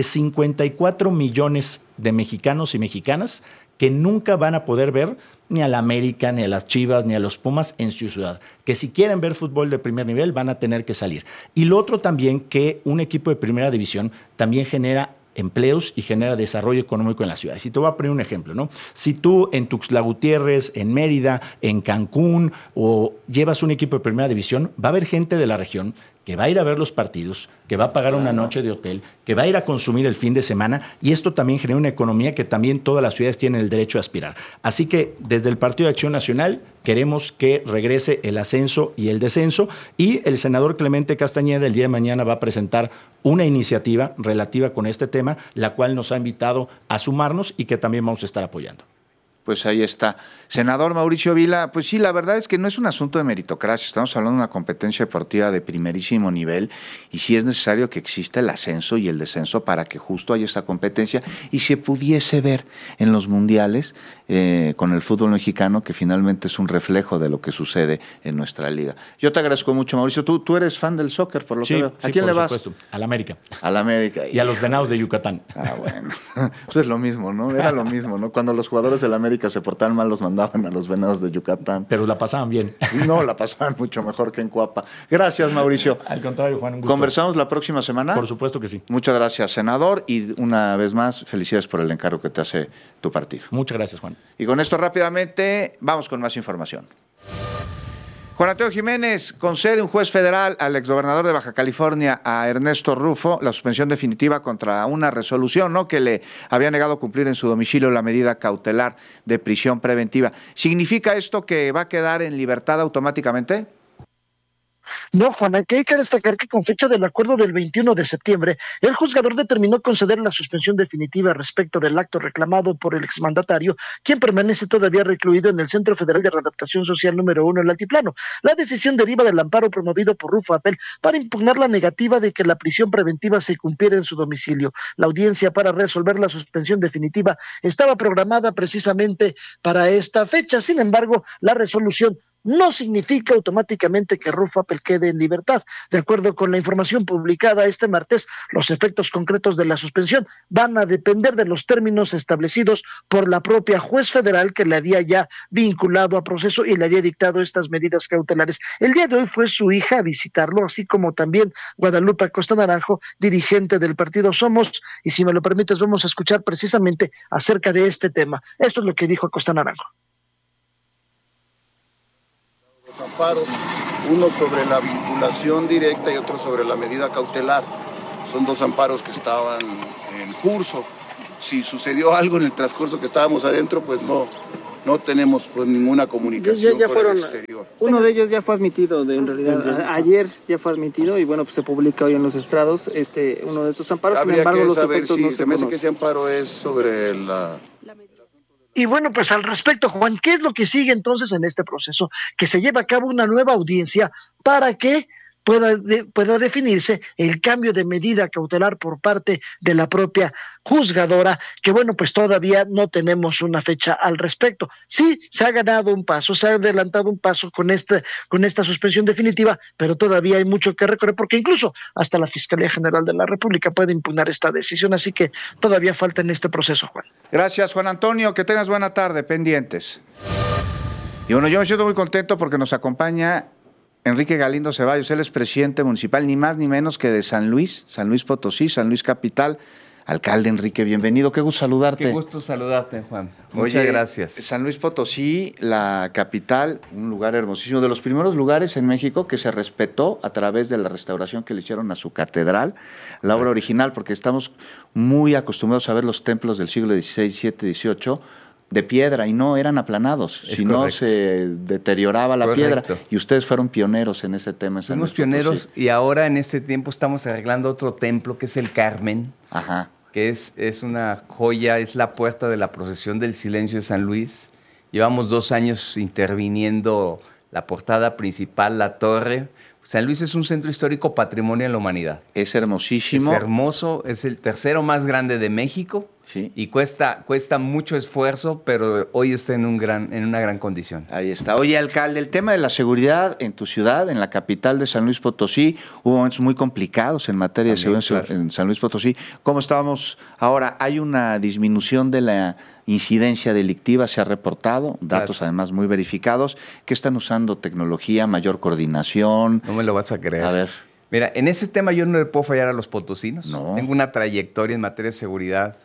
54 millones de mexicanos y mexicanas que nunca van a poder ver ni a la América, ni a las Chivas, ni a los Pumas en su ciudad. Que si quieren ver fútbol de primer nivel van a tener que salir. Y lo otro también, que un equipo de primera división también genera empleos y genera desarrollo económico en la ciudad. Si te voy a poner un ejemplo, ¿no? Si tú en Tuxtla Gutiérrez, en Mérida, en Cancún, o llevas un equipo de primera división, va a haber gente de la región que va a ir a ver los partidos, que va a pagar una noche de hotel, que va a ir a consumir el fin de semana, y esto también genera una economía que también todas las ciudades tienen el derecho a aspirar. Así que desde el Partido de Acción Nacional queremos que regrese el ascenso y el descenso, y el senador Clemente Castañeda el día de mañana va a presentar una iniciativa relativa con este tema, la cual nos ha invitado a sumarnos y que también vamos a estar apoyando. Pues ahí está. Senador Mauricio Vila, pues sí, la verdad es que no es un asunto de meritocracia, estamos hablando de una competencia deportiva de primerísimo nivel y sí es necesario que exista el ascenso y el descenso para que justo haya esta competencia y se pudiese ver en los mundiales con el fútbol mexicano, que finalmente es un reflejo de lo que sucede en nuestra liga. Yo te agradezco mucho, Mauricio. Tú eres fan del soccer, por lo que veo. ¿A quién le vas? Sí, por supuesto. Al América. Al América. Y a los Venados de Yucatán. Ah, bueno. Pues es lo mismo, ¿no? Era lo mismo, ¿no? Cuando los jugadores del América se portaban mal, los mandaban a los Venados de Yucatán. Pero la pasaban bien. No, la pasaban mucho mejor que en Coapa. Gracias, Mauricio. Al contrario, Juan, un gusto. ¿Conversamos la próxima semana? Por supuesto que sí. Muchas gracias, senador, y una vez más, felicidades por el encargo que te hace tu partido. Muchas gracias, Juan. Y con esto rápidamente, vamos con más información. Juan Antonio Jiménez, concede un juez federal al exgobernador de Baja California, a Ernesto Rufo, la suspensión definitiva contra una resolución, ¿no?, que le había negado cumplir en su domicilio la medida cautelar de prisión preventiva. ¿Significa esto que va a quedar en libertad automáticamente? No, Juan, aquí hay que destacar que con fecha del acuerdo del 21 de septiembre, el juzgador determinó conceder la suspensión definitiva respecto del acto reclamado por el exmandatario, quien permanece todavía recluido en el Centro Federal de Readaptación Social número 1 en el Altiplano. La decisión deriva del amparo promovido por Rufo Appel para impugnar la negativa de que la prisión preventiva se cumpliera en su domicilio. La audiencia para resolver la suspensión definitiva estaba programada precisamente para esta fecha. Sin embargo, la resolución no significa automáticamente que Rufo Appel quede en libertad. De acuerdo con la información publicada este martes, los efectos concretos de la suspensión van a depender de los términos establecidos por la propia juez federal que le había ya vinculado a proceso y le había dictado estas medidas cautelares. El día de hoy fue su hija a visitarlo, así como también Guadalupe Acosta Naranjo, dirigente del partido Somos, y si me lo permites vamos a escuchar precisamente acerca de este tema. Esto es lo que dijo Acosta Naranjo. Amparos, uno sobre la vinculación directa y otro sobre la medida cautelar. Son dos amparos que estaban en curso. Si sucedió algo en el transcurso que estábamos adentro, pues no tenemos pues ninguna comunicación ya con fueron, el exterior. Uno de ellos ya fue admitido, en realidad ayer ya fue admitido y bueno, pues se publica hoy en los estrados uno de estos amparos. Habría sin embargo, que los saber efectos si no se se me hace conocen. que ese amparo es sobre la... Y bueno, pues al respecto, Juan, ¿qué es lo que sigue entonces en este proceso? Que se lleva a cabo una nueva audiencia para que pueda definirse el cambio de medida cautelar por parte de la propia juzgadora, que bueno, pues todavía no tenemos una fecha al respecto. Sí, se ha ganado un paso, se ha adelantado un paso con esta suspensión definitiva, pero todavía hay mucho que recorrer, porque incluso hasta la Fiscalía General de la República puede impugnar esta decisión, así que todavía falta en este proceso, Juan. Gracias, Juan Antonio, que tengas buena tarde, pendientes. Y bueno, yo me siento muy contento porque nos acompaña Enrique Galindo Ceballos. Él es presidente municipal, ni más ni menos que de San Luis Potosí, San Luis Capital. Alcalde Enrique, bienvenido, qué gusto saludarte. Qué gusto saludarte, Juan. Muchas gracias. San Luis Potosí, la capital, un lugar hermosísimo, de los primeros lugares en México que se respetó a través de la restauración que le hicieron a su catedral, la obra original, porque estamos muy acostumbrados a ver los templos del siglo XVI, XVII, XVIII, de piedra, y no eran aplanados, no se deterioraba la piedra, y ustedes fueron pioneros en ese tema. Fuimos pioneros y ahora en este tiempo estamos arreglando otro templo que es el Carmen, que es una joya, es la puerta de la procesión del silencio de San Luis. Llevamos 2 años interviniendo la portada principal, la torre. San Luis es un centro histórico patrimonio de la humanidad. Es hermosísimo. Es hermoso, es el tercero más grande de México. Sí. Y cuesta mucho esfuerzo, pero hoy está en una gran condición. Ahí está. Oye, alcalde, el tema de la seguridad en tu ciudad, en la capital de San Luis Potosí, hubo momentos muy complicados en materia de seguridad en San Luis Potosí. ¿Cómo estábamos ahora? ¿Hay una disminución de la incidencia delictiva? ¿Se ha reportado? Datos además muy verificados. ¿Qué están usando? ¿Tecnología, mayor coordinación? No me lo vas a creer. A ver. Mira, en ese tema yo no le puedo fallar a los potosinos. No. Tengo una trayectoria en materia de seguridad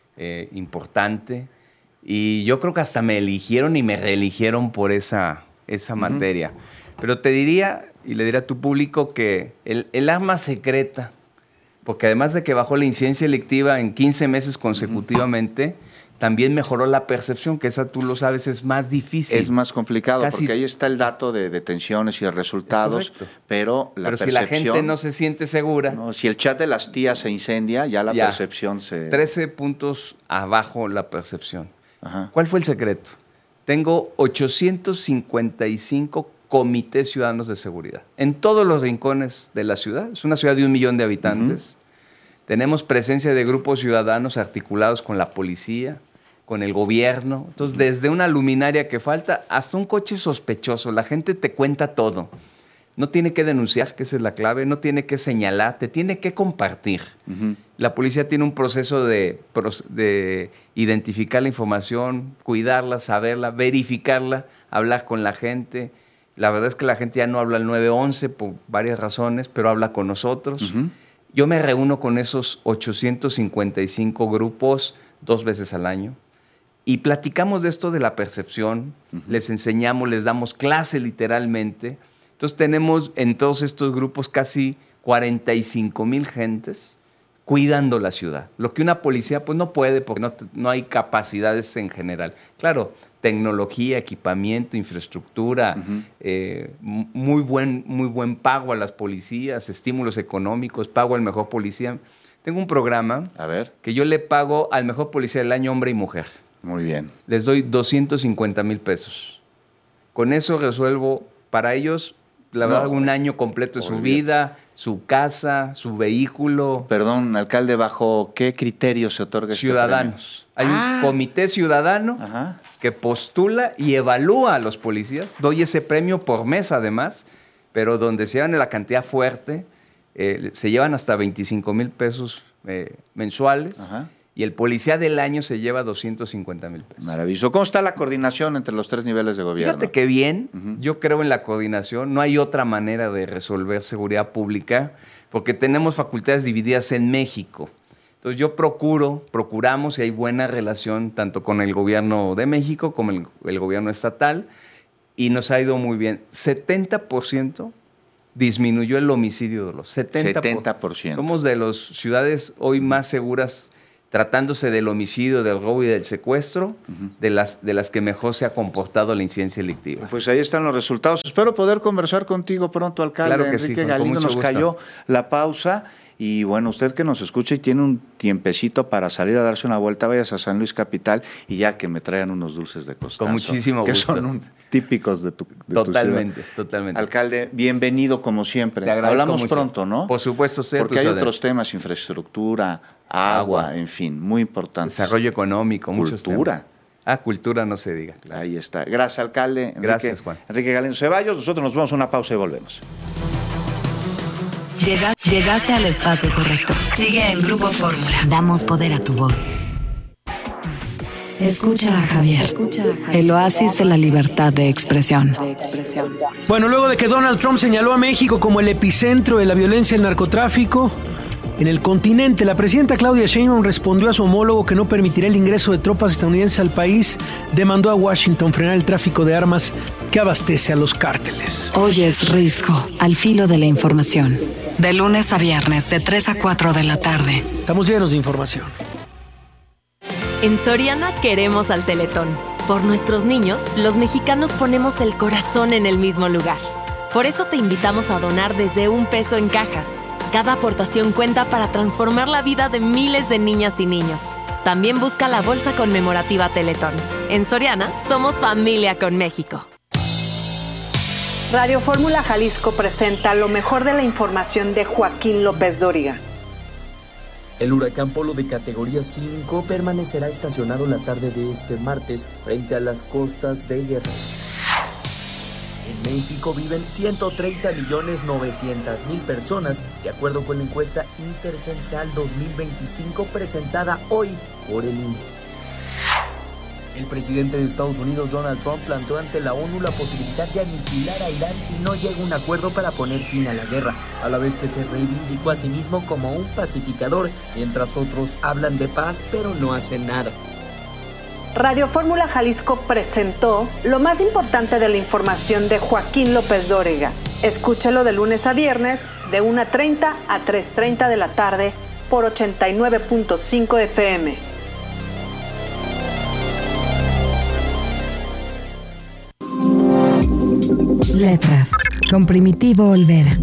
importante, y yo creo que hasta me eligieron y me reeligieron por esa materia. Pero te diría, y le diría a tu público, que el arma secreta, porque además de que bajó la incidencia delictiva en 15 meses consecutivamente, también mejoró la percepción, que esa tú lo sabes, es más difícil. Es más complicado, porque ahí está el dato de detenciones y de resultados, pero la percepción... si la gente no se siente segura... No, si el chat de las tías se incendia, ya la percepción se... 13 puntos abajo la percepción. ¿Cuál fue el secreto? Tengo 855 comités ciudadanos de seguridad en todos los rincones de la ciudad. Es una ciudad de 1 millón de habitantes. Tenemos presencia de grupos ciudadanos articulados con la policía, con el gobierno. Entonces, desde una luminaria que falta hasta un coche sospechoso, la gente te cuenta todo. No tiene que denunciar, que esa es la clave, no tiene que señalar, te tiene que compartir. La policía tiene un proceso de identificar la información, cuidarla, saberla, verificarla, hablar con la gente. La verdad es que la gente ya no habla al 911 por varias razones, pero habla con nosotros. Yo me reúno con esos 855 grupos 2 veces al año. Y platicamos de esto de la percepción, les enseñamos, les damos clase literalmente. Entonces tenemos en todos estos grupos casi 45,000 gentes cuidando la ciudad. Lo que una policía pues no puede porque no hay capacidades en general. Claro, tecnología, equipamiento, infraestructura, muy buen pago a las policías, estímulos económicos, pago al mejor policía. Tengo un programa que yo le pago al mejor policía del año, hombre y mujer. Muy bien. Les doy 250,000 pesos. Con eso resuelvo para ellos, la verdad, un año completo de su vida, su casa, su vehículo. Perdón, alcalde, ¿bajo qué criterios se otorga Ciudadanos. Hay un comité ciudadano que postula y evalúa a los policías. Doy ese premio por mes, además, pero donde se llevan la cantidad fuerte, se llevan hasta 25,000 pesos mensuales. Y el policía del año se lleva 250,000 pesos. Maravilloso. ¿Cómo está la coordinación entre los 3 niveles de gobierno? Fíjate que bien. Yo creo en la coordinación. No hay otra manera de resolver seguridad pública porque tenemos facultades divididas en México. Entonces yo procuramos y hay buena relación tanto con el gobierno de México como el gobierno estatal y nos ha ido muy bien. 70% disminuyó el homicidio de los 70%. Somos de las ciudades hoy más seguras tratándose del homicidio, del robo y del secuestro, de las que mejor se ha comportado la incidencia delictiva. Pues ahí están los resultados. Espero poder conversar contigo pronto, alcalde. Claro que Enrique sí, Galindo, nos gusto. cayó la pausa. Y bueno, usted que nos escucha y tiene un tiempecito para salir a darse una vuelta, vayas a San Luis Capital y ya que me traigan unos dulces de Costanzo. Con muchísimo que gusto. Que son típicos de tu Totalmente, ciudad. totalmente. Alcalde, bienvenido como siempre. Te agradezco Hablamos mucho. pronto, ¿no? Por supuesto, porque hay otros temas, infraestructura, agua, en fin, muy importantes. Desarrollo económico, muchos cultura. temas. Cultura no se diga. Claro. Ahí está. Gracias, alcalde. Gracias, Juan. Enrique Galindo Ceballos. Nosotros nos vamos a una pausa y volvemos. Llegaste al espacio correcto. Sigue en Grupo Fórmula. Damos poder a tu voz. Escucha a Javier. El oasis de la libertad de expresión. Bueno, luego de que Donald Trump señaló a México como el epicentro de la violencia y el narcotráfico en el continente, la presidenta Claudia Sheinbaum respondió a su homólogo que no permitirá el ingreso de tropas estadounidenses al país. Demandó a Washington frenar el tráfico de armas que abastece a los cárteles. Hoy es Risco, al filo de la información. De lunes a viernes, de 3 a 4 de la tarde. Estamos llenos de información. En Soriana queremos al Teletón. Por nuestros niños, los mexicanos ponemos el corazón en el mismo lugar. Por eso te invitamos a donar desde $1 en cajas. Cada aportación cuenta para transformar la vida de miles de niñas y niños. También busca la bolsa conmemorativa Teletón. En Soriana, somos familia con México. Radio Fórmula Jalisco presenta lo mejor de la información de Joaquín López Dóriga. El huracán Polo de categoría 5 permanecerá estacionado la tarde de este martes frente a las costas de Guerrero. En México viven 130.900.000 personas, de acuerdo con la encuesta Intercensal 2025 presentada hoy por el INEGI. El presidente de Estados Unidos, Donald Trump, planteó ante la ONU la posibilidad de aniquilar a Irán si no llega a un acuerdo para poner fin a la guerra, a la vez que se reivindicó a sí mismo como un pacificador, mientras otros hablan de paz pero no hacen nada. Radio Fórmula Jalisco presentó lo más importante de la información de Joaquín López Dóriga. Escúchalo de lunes a viernes, de 1:30 a 3:30 de la tarde, por 89.5 FM. Letras, con Primitivo Olvera.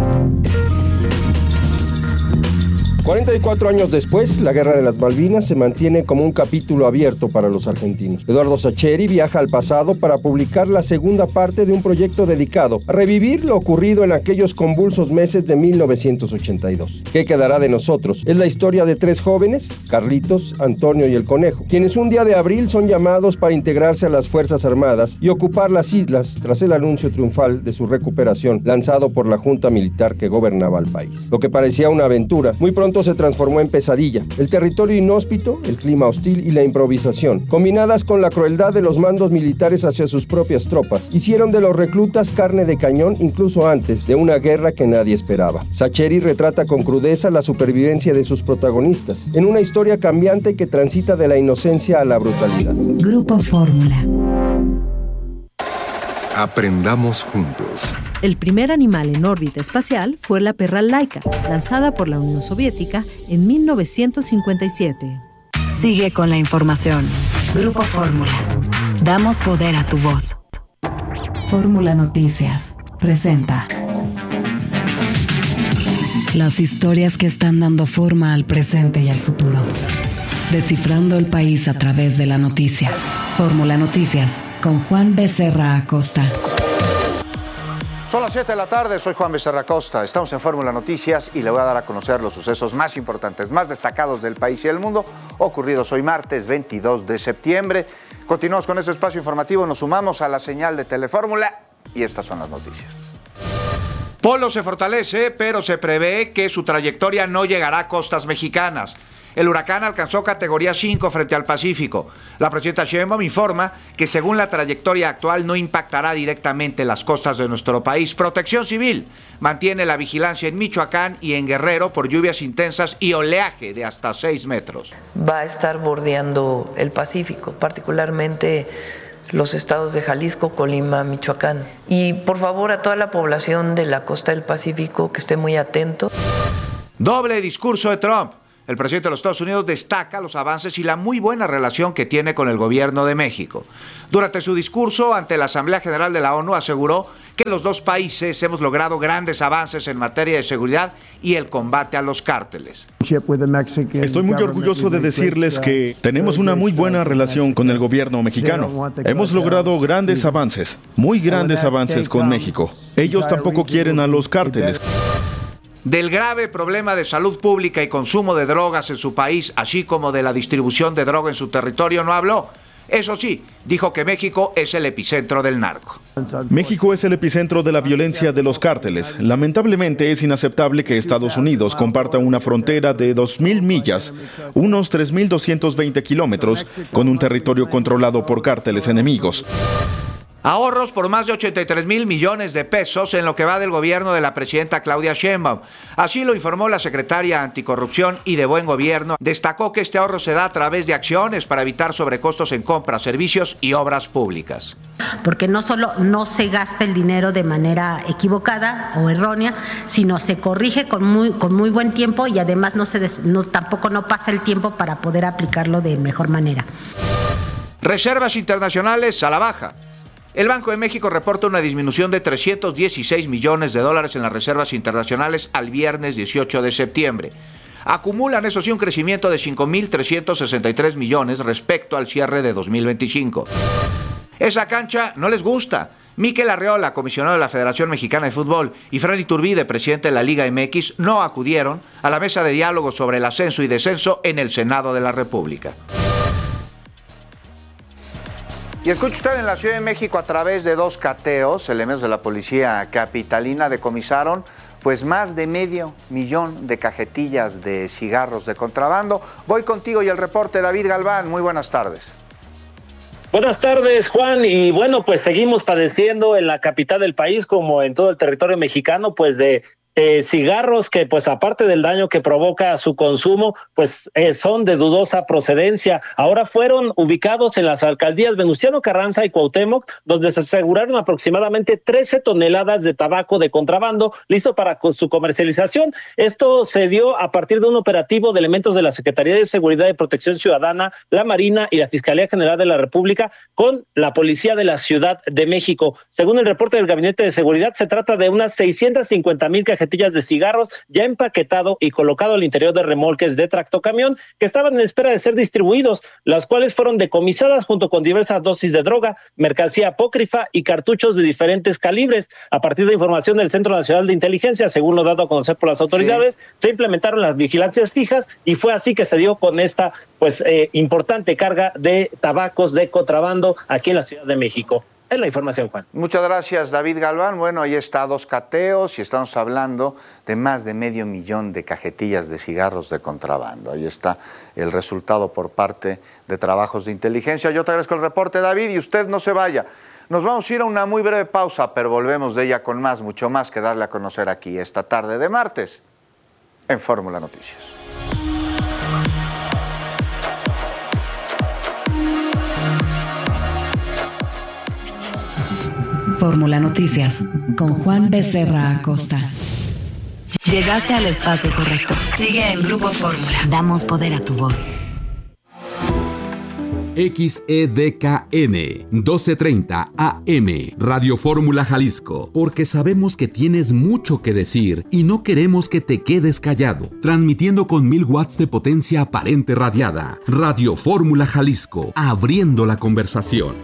44 años después, la Guerra de las Malvinas se mantiene como un capítulo abierto para los argentinos. Eduardo Sacheri viaja al pasado para publicar la segunda parte de un proyecto dedicado a revivir lo ocurrido en aquellos convulsos meses de 1982. ¿Qué quedará de nosotros? Es la historia de 3 jóvenes, Carlitos, Antonio y el Conejo, quienes un día de abril son llamados para integrarse a las Fuerzas Armadas y ocupar las islas tras el anuncio triunfal de su recuperación lanzado por la junta militar que gobernaba el país. Lo que parecía una aventura, muy pronto pronto se transformó en pesadilla. El territorio inhóspito, el clima hostil y la improvisación, combinadas con la crueldad de los mandos militares hacia sus propias tropas, hicieron de los reclutas carne de cañón incluso antes de una guerra que nadie esperaba. Sacheri retrata con crudeza la supervivencia de sus protagonistas, en una historia cambiante que transita de la inocencia a la brutalidad. Grupo Fórmula. Aprendamos juntos. El primer animal en órbita espacial fue la perra Laika, lanzada por la Unión Soviética en 1957. Sigue con la información. Grupo Fórmula. Damos poder a tu voz. Fórmula Noticias presenta las historias que están dando forma al presente y al futuro. Descifrando el país a través de la noticia. Fórmula Noticias con Juan Becerra Acosta. Son las 7 de la tarde, soy Juan Becerra Acosta. Estamos en Fórmula Noticias y le voy a dar a conocer los sucesos más importantes, más destacados del país y del mundo, ocurridos hoy martes 22 de septiembre. Continuamos con este espacio informativo, nos sumamos a la señal de Telefórmula y estas son las noticias. Polo se fortalece, pero se prevé que su trayectoria no llegará a costas mexicanas. El huracán alcanzó categoría 5 frente al Pacífico. La presidenta Sheinbaum informa que según la trayectoria actual no impactará directamente las costas de nuestro país. Protección Civil mantiene la vigilancia en Michoacán y en Guerrero por lluvias intensas y oleaje de hasta 6 metros. Va a estar bordeando el Pacífico, particularmente los estados de Jalisco, Colima, Michoacán. Y por favor a toda la población de la costa del Pacífico que esté muy atento. Doble discurso de Trump. El presidente de los Estados Unidos destaca los avances y la muy buena relación que tiene con el gobierno de México. Durante su discurso ante la Asamblea General de la ONU aseguró que los dos países hemos logrado grandes avances en materia de seguridad y el combate a los cárteles. Estoy muy orgulloso de decirles que tenemos una muy buena relación con el gobierno mexicano. Hemos logrado grandes avances, muy grandes avances con México. Ellos tampoco quieren a los cárteles. Del grave problema de salud pública y consumo de drogas en su país, así como de la distribución de droga en su territorio, no habló. Eso sí, dijo que México es el epicentro del narco. México es el epicentro de la violencia de los cárteles. Lamentablemente es inaceptable que Estados Unidos comparta una frontera de 2.000 millas, unos 3.220 kilómetros, con un territorio controlado por cárteles enemigos. Ahorros por más de 83,000 millones de pesos en lo que va del gobierno de la presidenta Claudia Sheinbaum. Así lo informó la secretaria Anticorrupción y de Buen Gobierno. Destacó que este ahorro se da a través de acciones para evitar sobrecostos en compras, servicios y obras públicas. Porque no solo no se gasta el dinero de manera equivocada o errónea, sino se corrige con muy buen tiempo y además tampoco no pasa el tiempo para poder aplicarlo de mejor manera. Reservas internacionales a la baja. El Banco de México reporta una disminución de $316 millones en las reservas internacionales al viernes 18 de septiembre. Acumulan, eso sí, un crecimiento de 5.363 millones respecto al cierre de 2025. Esa cancha no les gusta. Miquel Arreola, comisionado de la Federación Mexicana de Fútbol, y Fran Iturbide, presidente de la Liga MX, no acudieron a la mesa de diálogo sobre el ascenso y descenso en el Senado de la República. Y escucha usted, en la Ciudad de México, a través de 2 cateos, elementos de la policía capitalina decomisaron pues más de 500,000 de cajetillas de cigarros de contrabando. Voy contigo y el reporte, David Galván. Muy buenas tardes. Buenas tardes, Juan, y bueno, pues seguimos padeciendo en la capital del país, como en todo el territorio mexicano, pues de cigarros que, pues aparte del daño que provoca su consumo, pues son de dudosa procedencia. Ahora fueron ubicados en las alcaldías Venustiano Carranza y Cuauhtémoc, donde se aseguraron aproximadamente 13 toneladas de tabaco de contrabando listo para su comercialización. Esto se dio a partir de un operativo de elementos de la Secretaría de Seguridad y Protección Ciudadana, la Marina y la Fiscalía General de la República con la Policía de la Ciudad de México. Según el reporte del Gabinete de Seguridad, se trata de unas 650,000 cajetillas de cigarros ya empaquetado y colocado al interior de remolques de tractocamión que estaban en espera de ser distribuidos, las cuales fueron decomisadas junto con diversas dosis de droga, mercancía apócrifa y cartuchos de diferentes calibres. A partir de información del Centro Nacional de Inteligencia, según lo dado a conocer por las autoridades, se implementaron las vigilancias fijas y fue así que se dio con esta importante carga de tabacos de contrabando aquí en la Ciudad de México. Es la información, Juan. Muchas gracias, David Galván. Bueno, ahí está 2 cateos y estamos hablando de más de 500,000 de cajetillas de cigarros de contrabando. Ahí está el resultado por parte de trabajos de inteligencia. Yo te agradezco el reporte, David, y usted no se vaya. Nos vamos a ir a una muy breve pausa, pero volvemos de ella con más, mucho más que darle a conocer aquí esta tarde de martes en Fórmula Noticias. Fórmula Noticias con Juan Becerra Acosta. Llegaste al espacio correcto. Sigue en Grupo Fórmula. Damos poder a tu voz. XEDKN 1230 AM Radio Fórmula Jalisco, porque sabemos que tienes mucho que decir y no queremos que te quedes callado. Transmitiendo con 1000 watts de potencia aparente radiada. Radio Fórmula Jalisco, abriendo la conversación.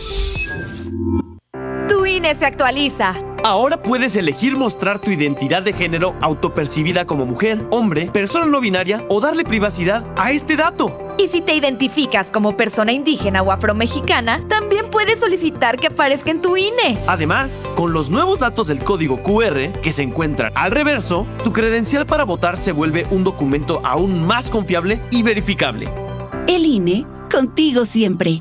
Tu INE se actualiza. Ahora puedes elegir mostrar tu identidad de género autopercibida como mujer, hombre, persona no binaria o darle privacidad a este dato. Y si te identificas como persona indígena o afromexicana, también puedes solicitar que aparezca en tu INE. Además, con los nuevos datos del código QR que se encuentran al reverso, tu credencial para votar se vuelve un documento aún más confiable y verificable. El INE, contigo siempre.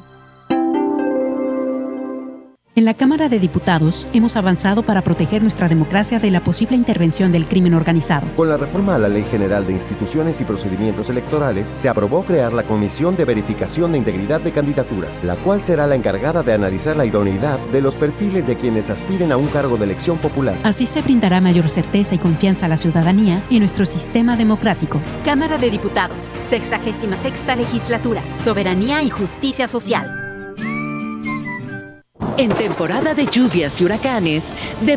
En la Cámara de Diputados hemos avanzado para proteger nuestra democracia de la posible intervención del crimen organizado. Con la reforma a la Ley General de Instituciones y Procedimientos Electorales, se aprobó crear la Comisión de Verificación de Integridad de Candidaturas, la cual será la encargada de analizar la idoneidad de los perfiles de quienes aspiren a un cargo de elección popular. Así se brindará mayor certeza y confianza a la ciudadanía en nuestro sistema democrático. Cámara de Diputados, 66ª Legislatura, Soberanía y Justicia Social. En temporada de lluvias y huracanes,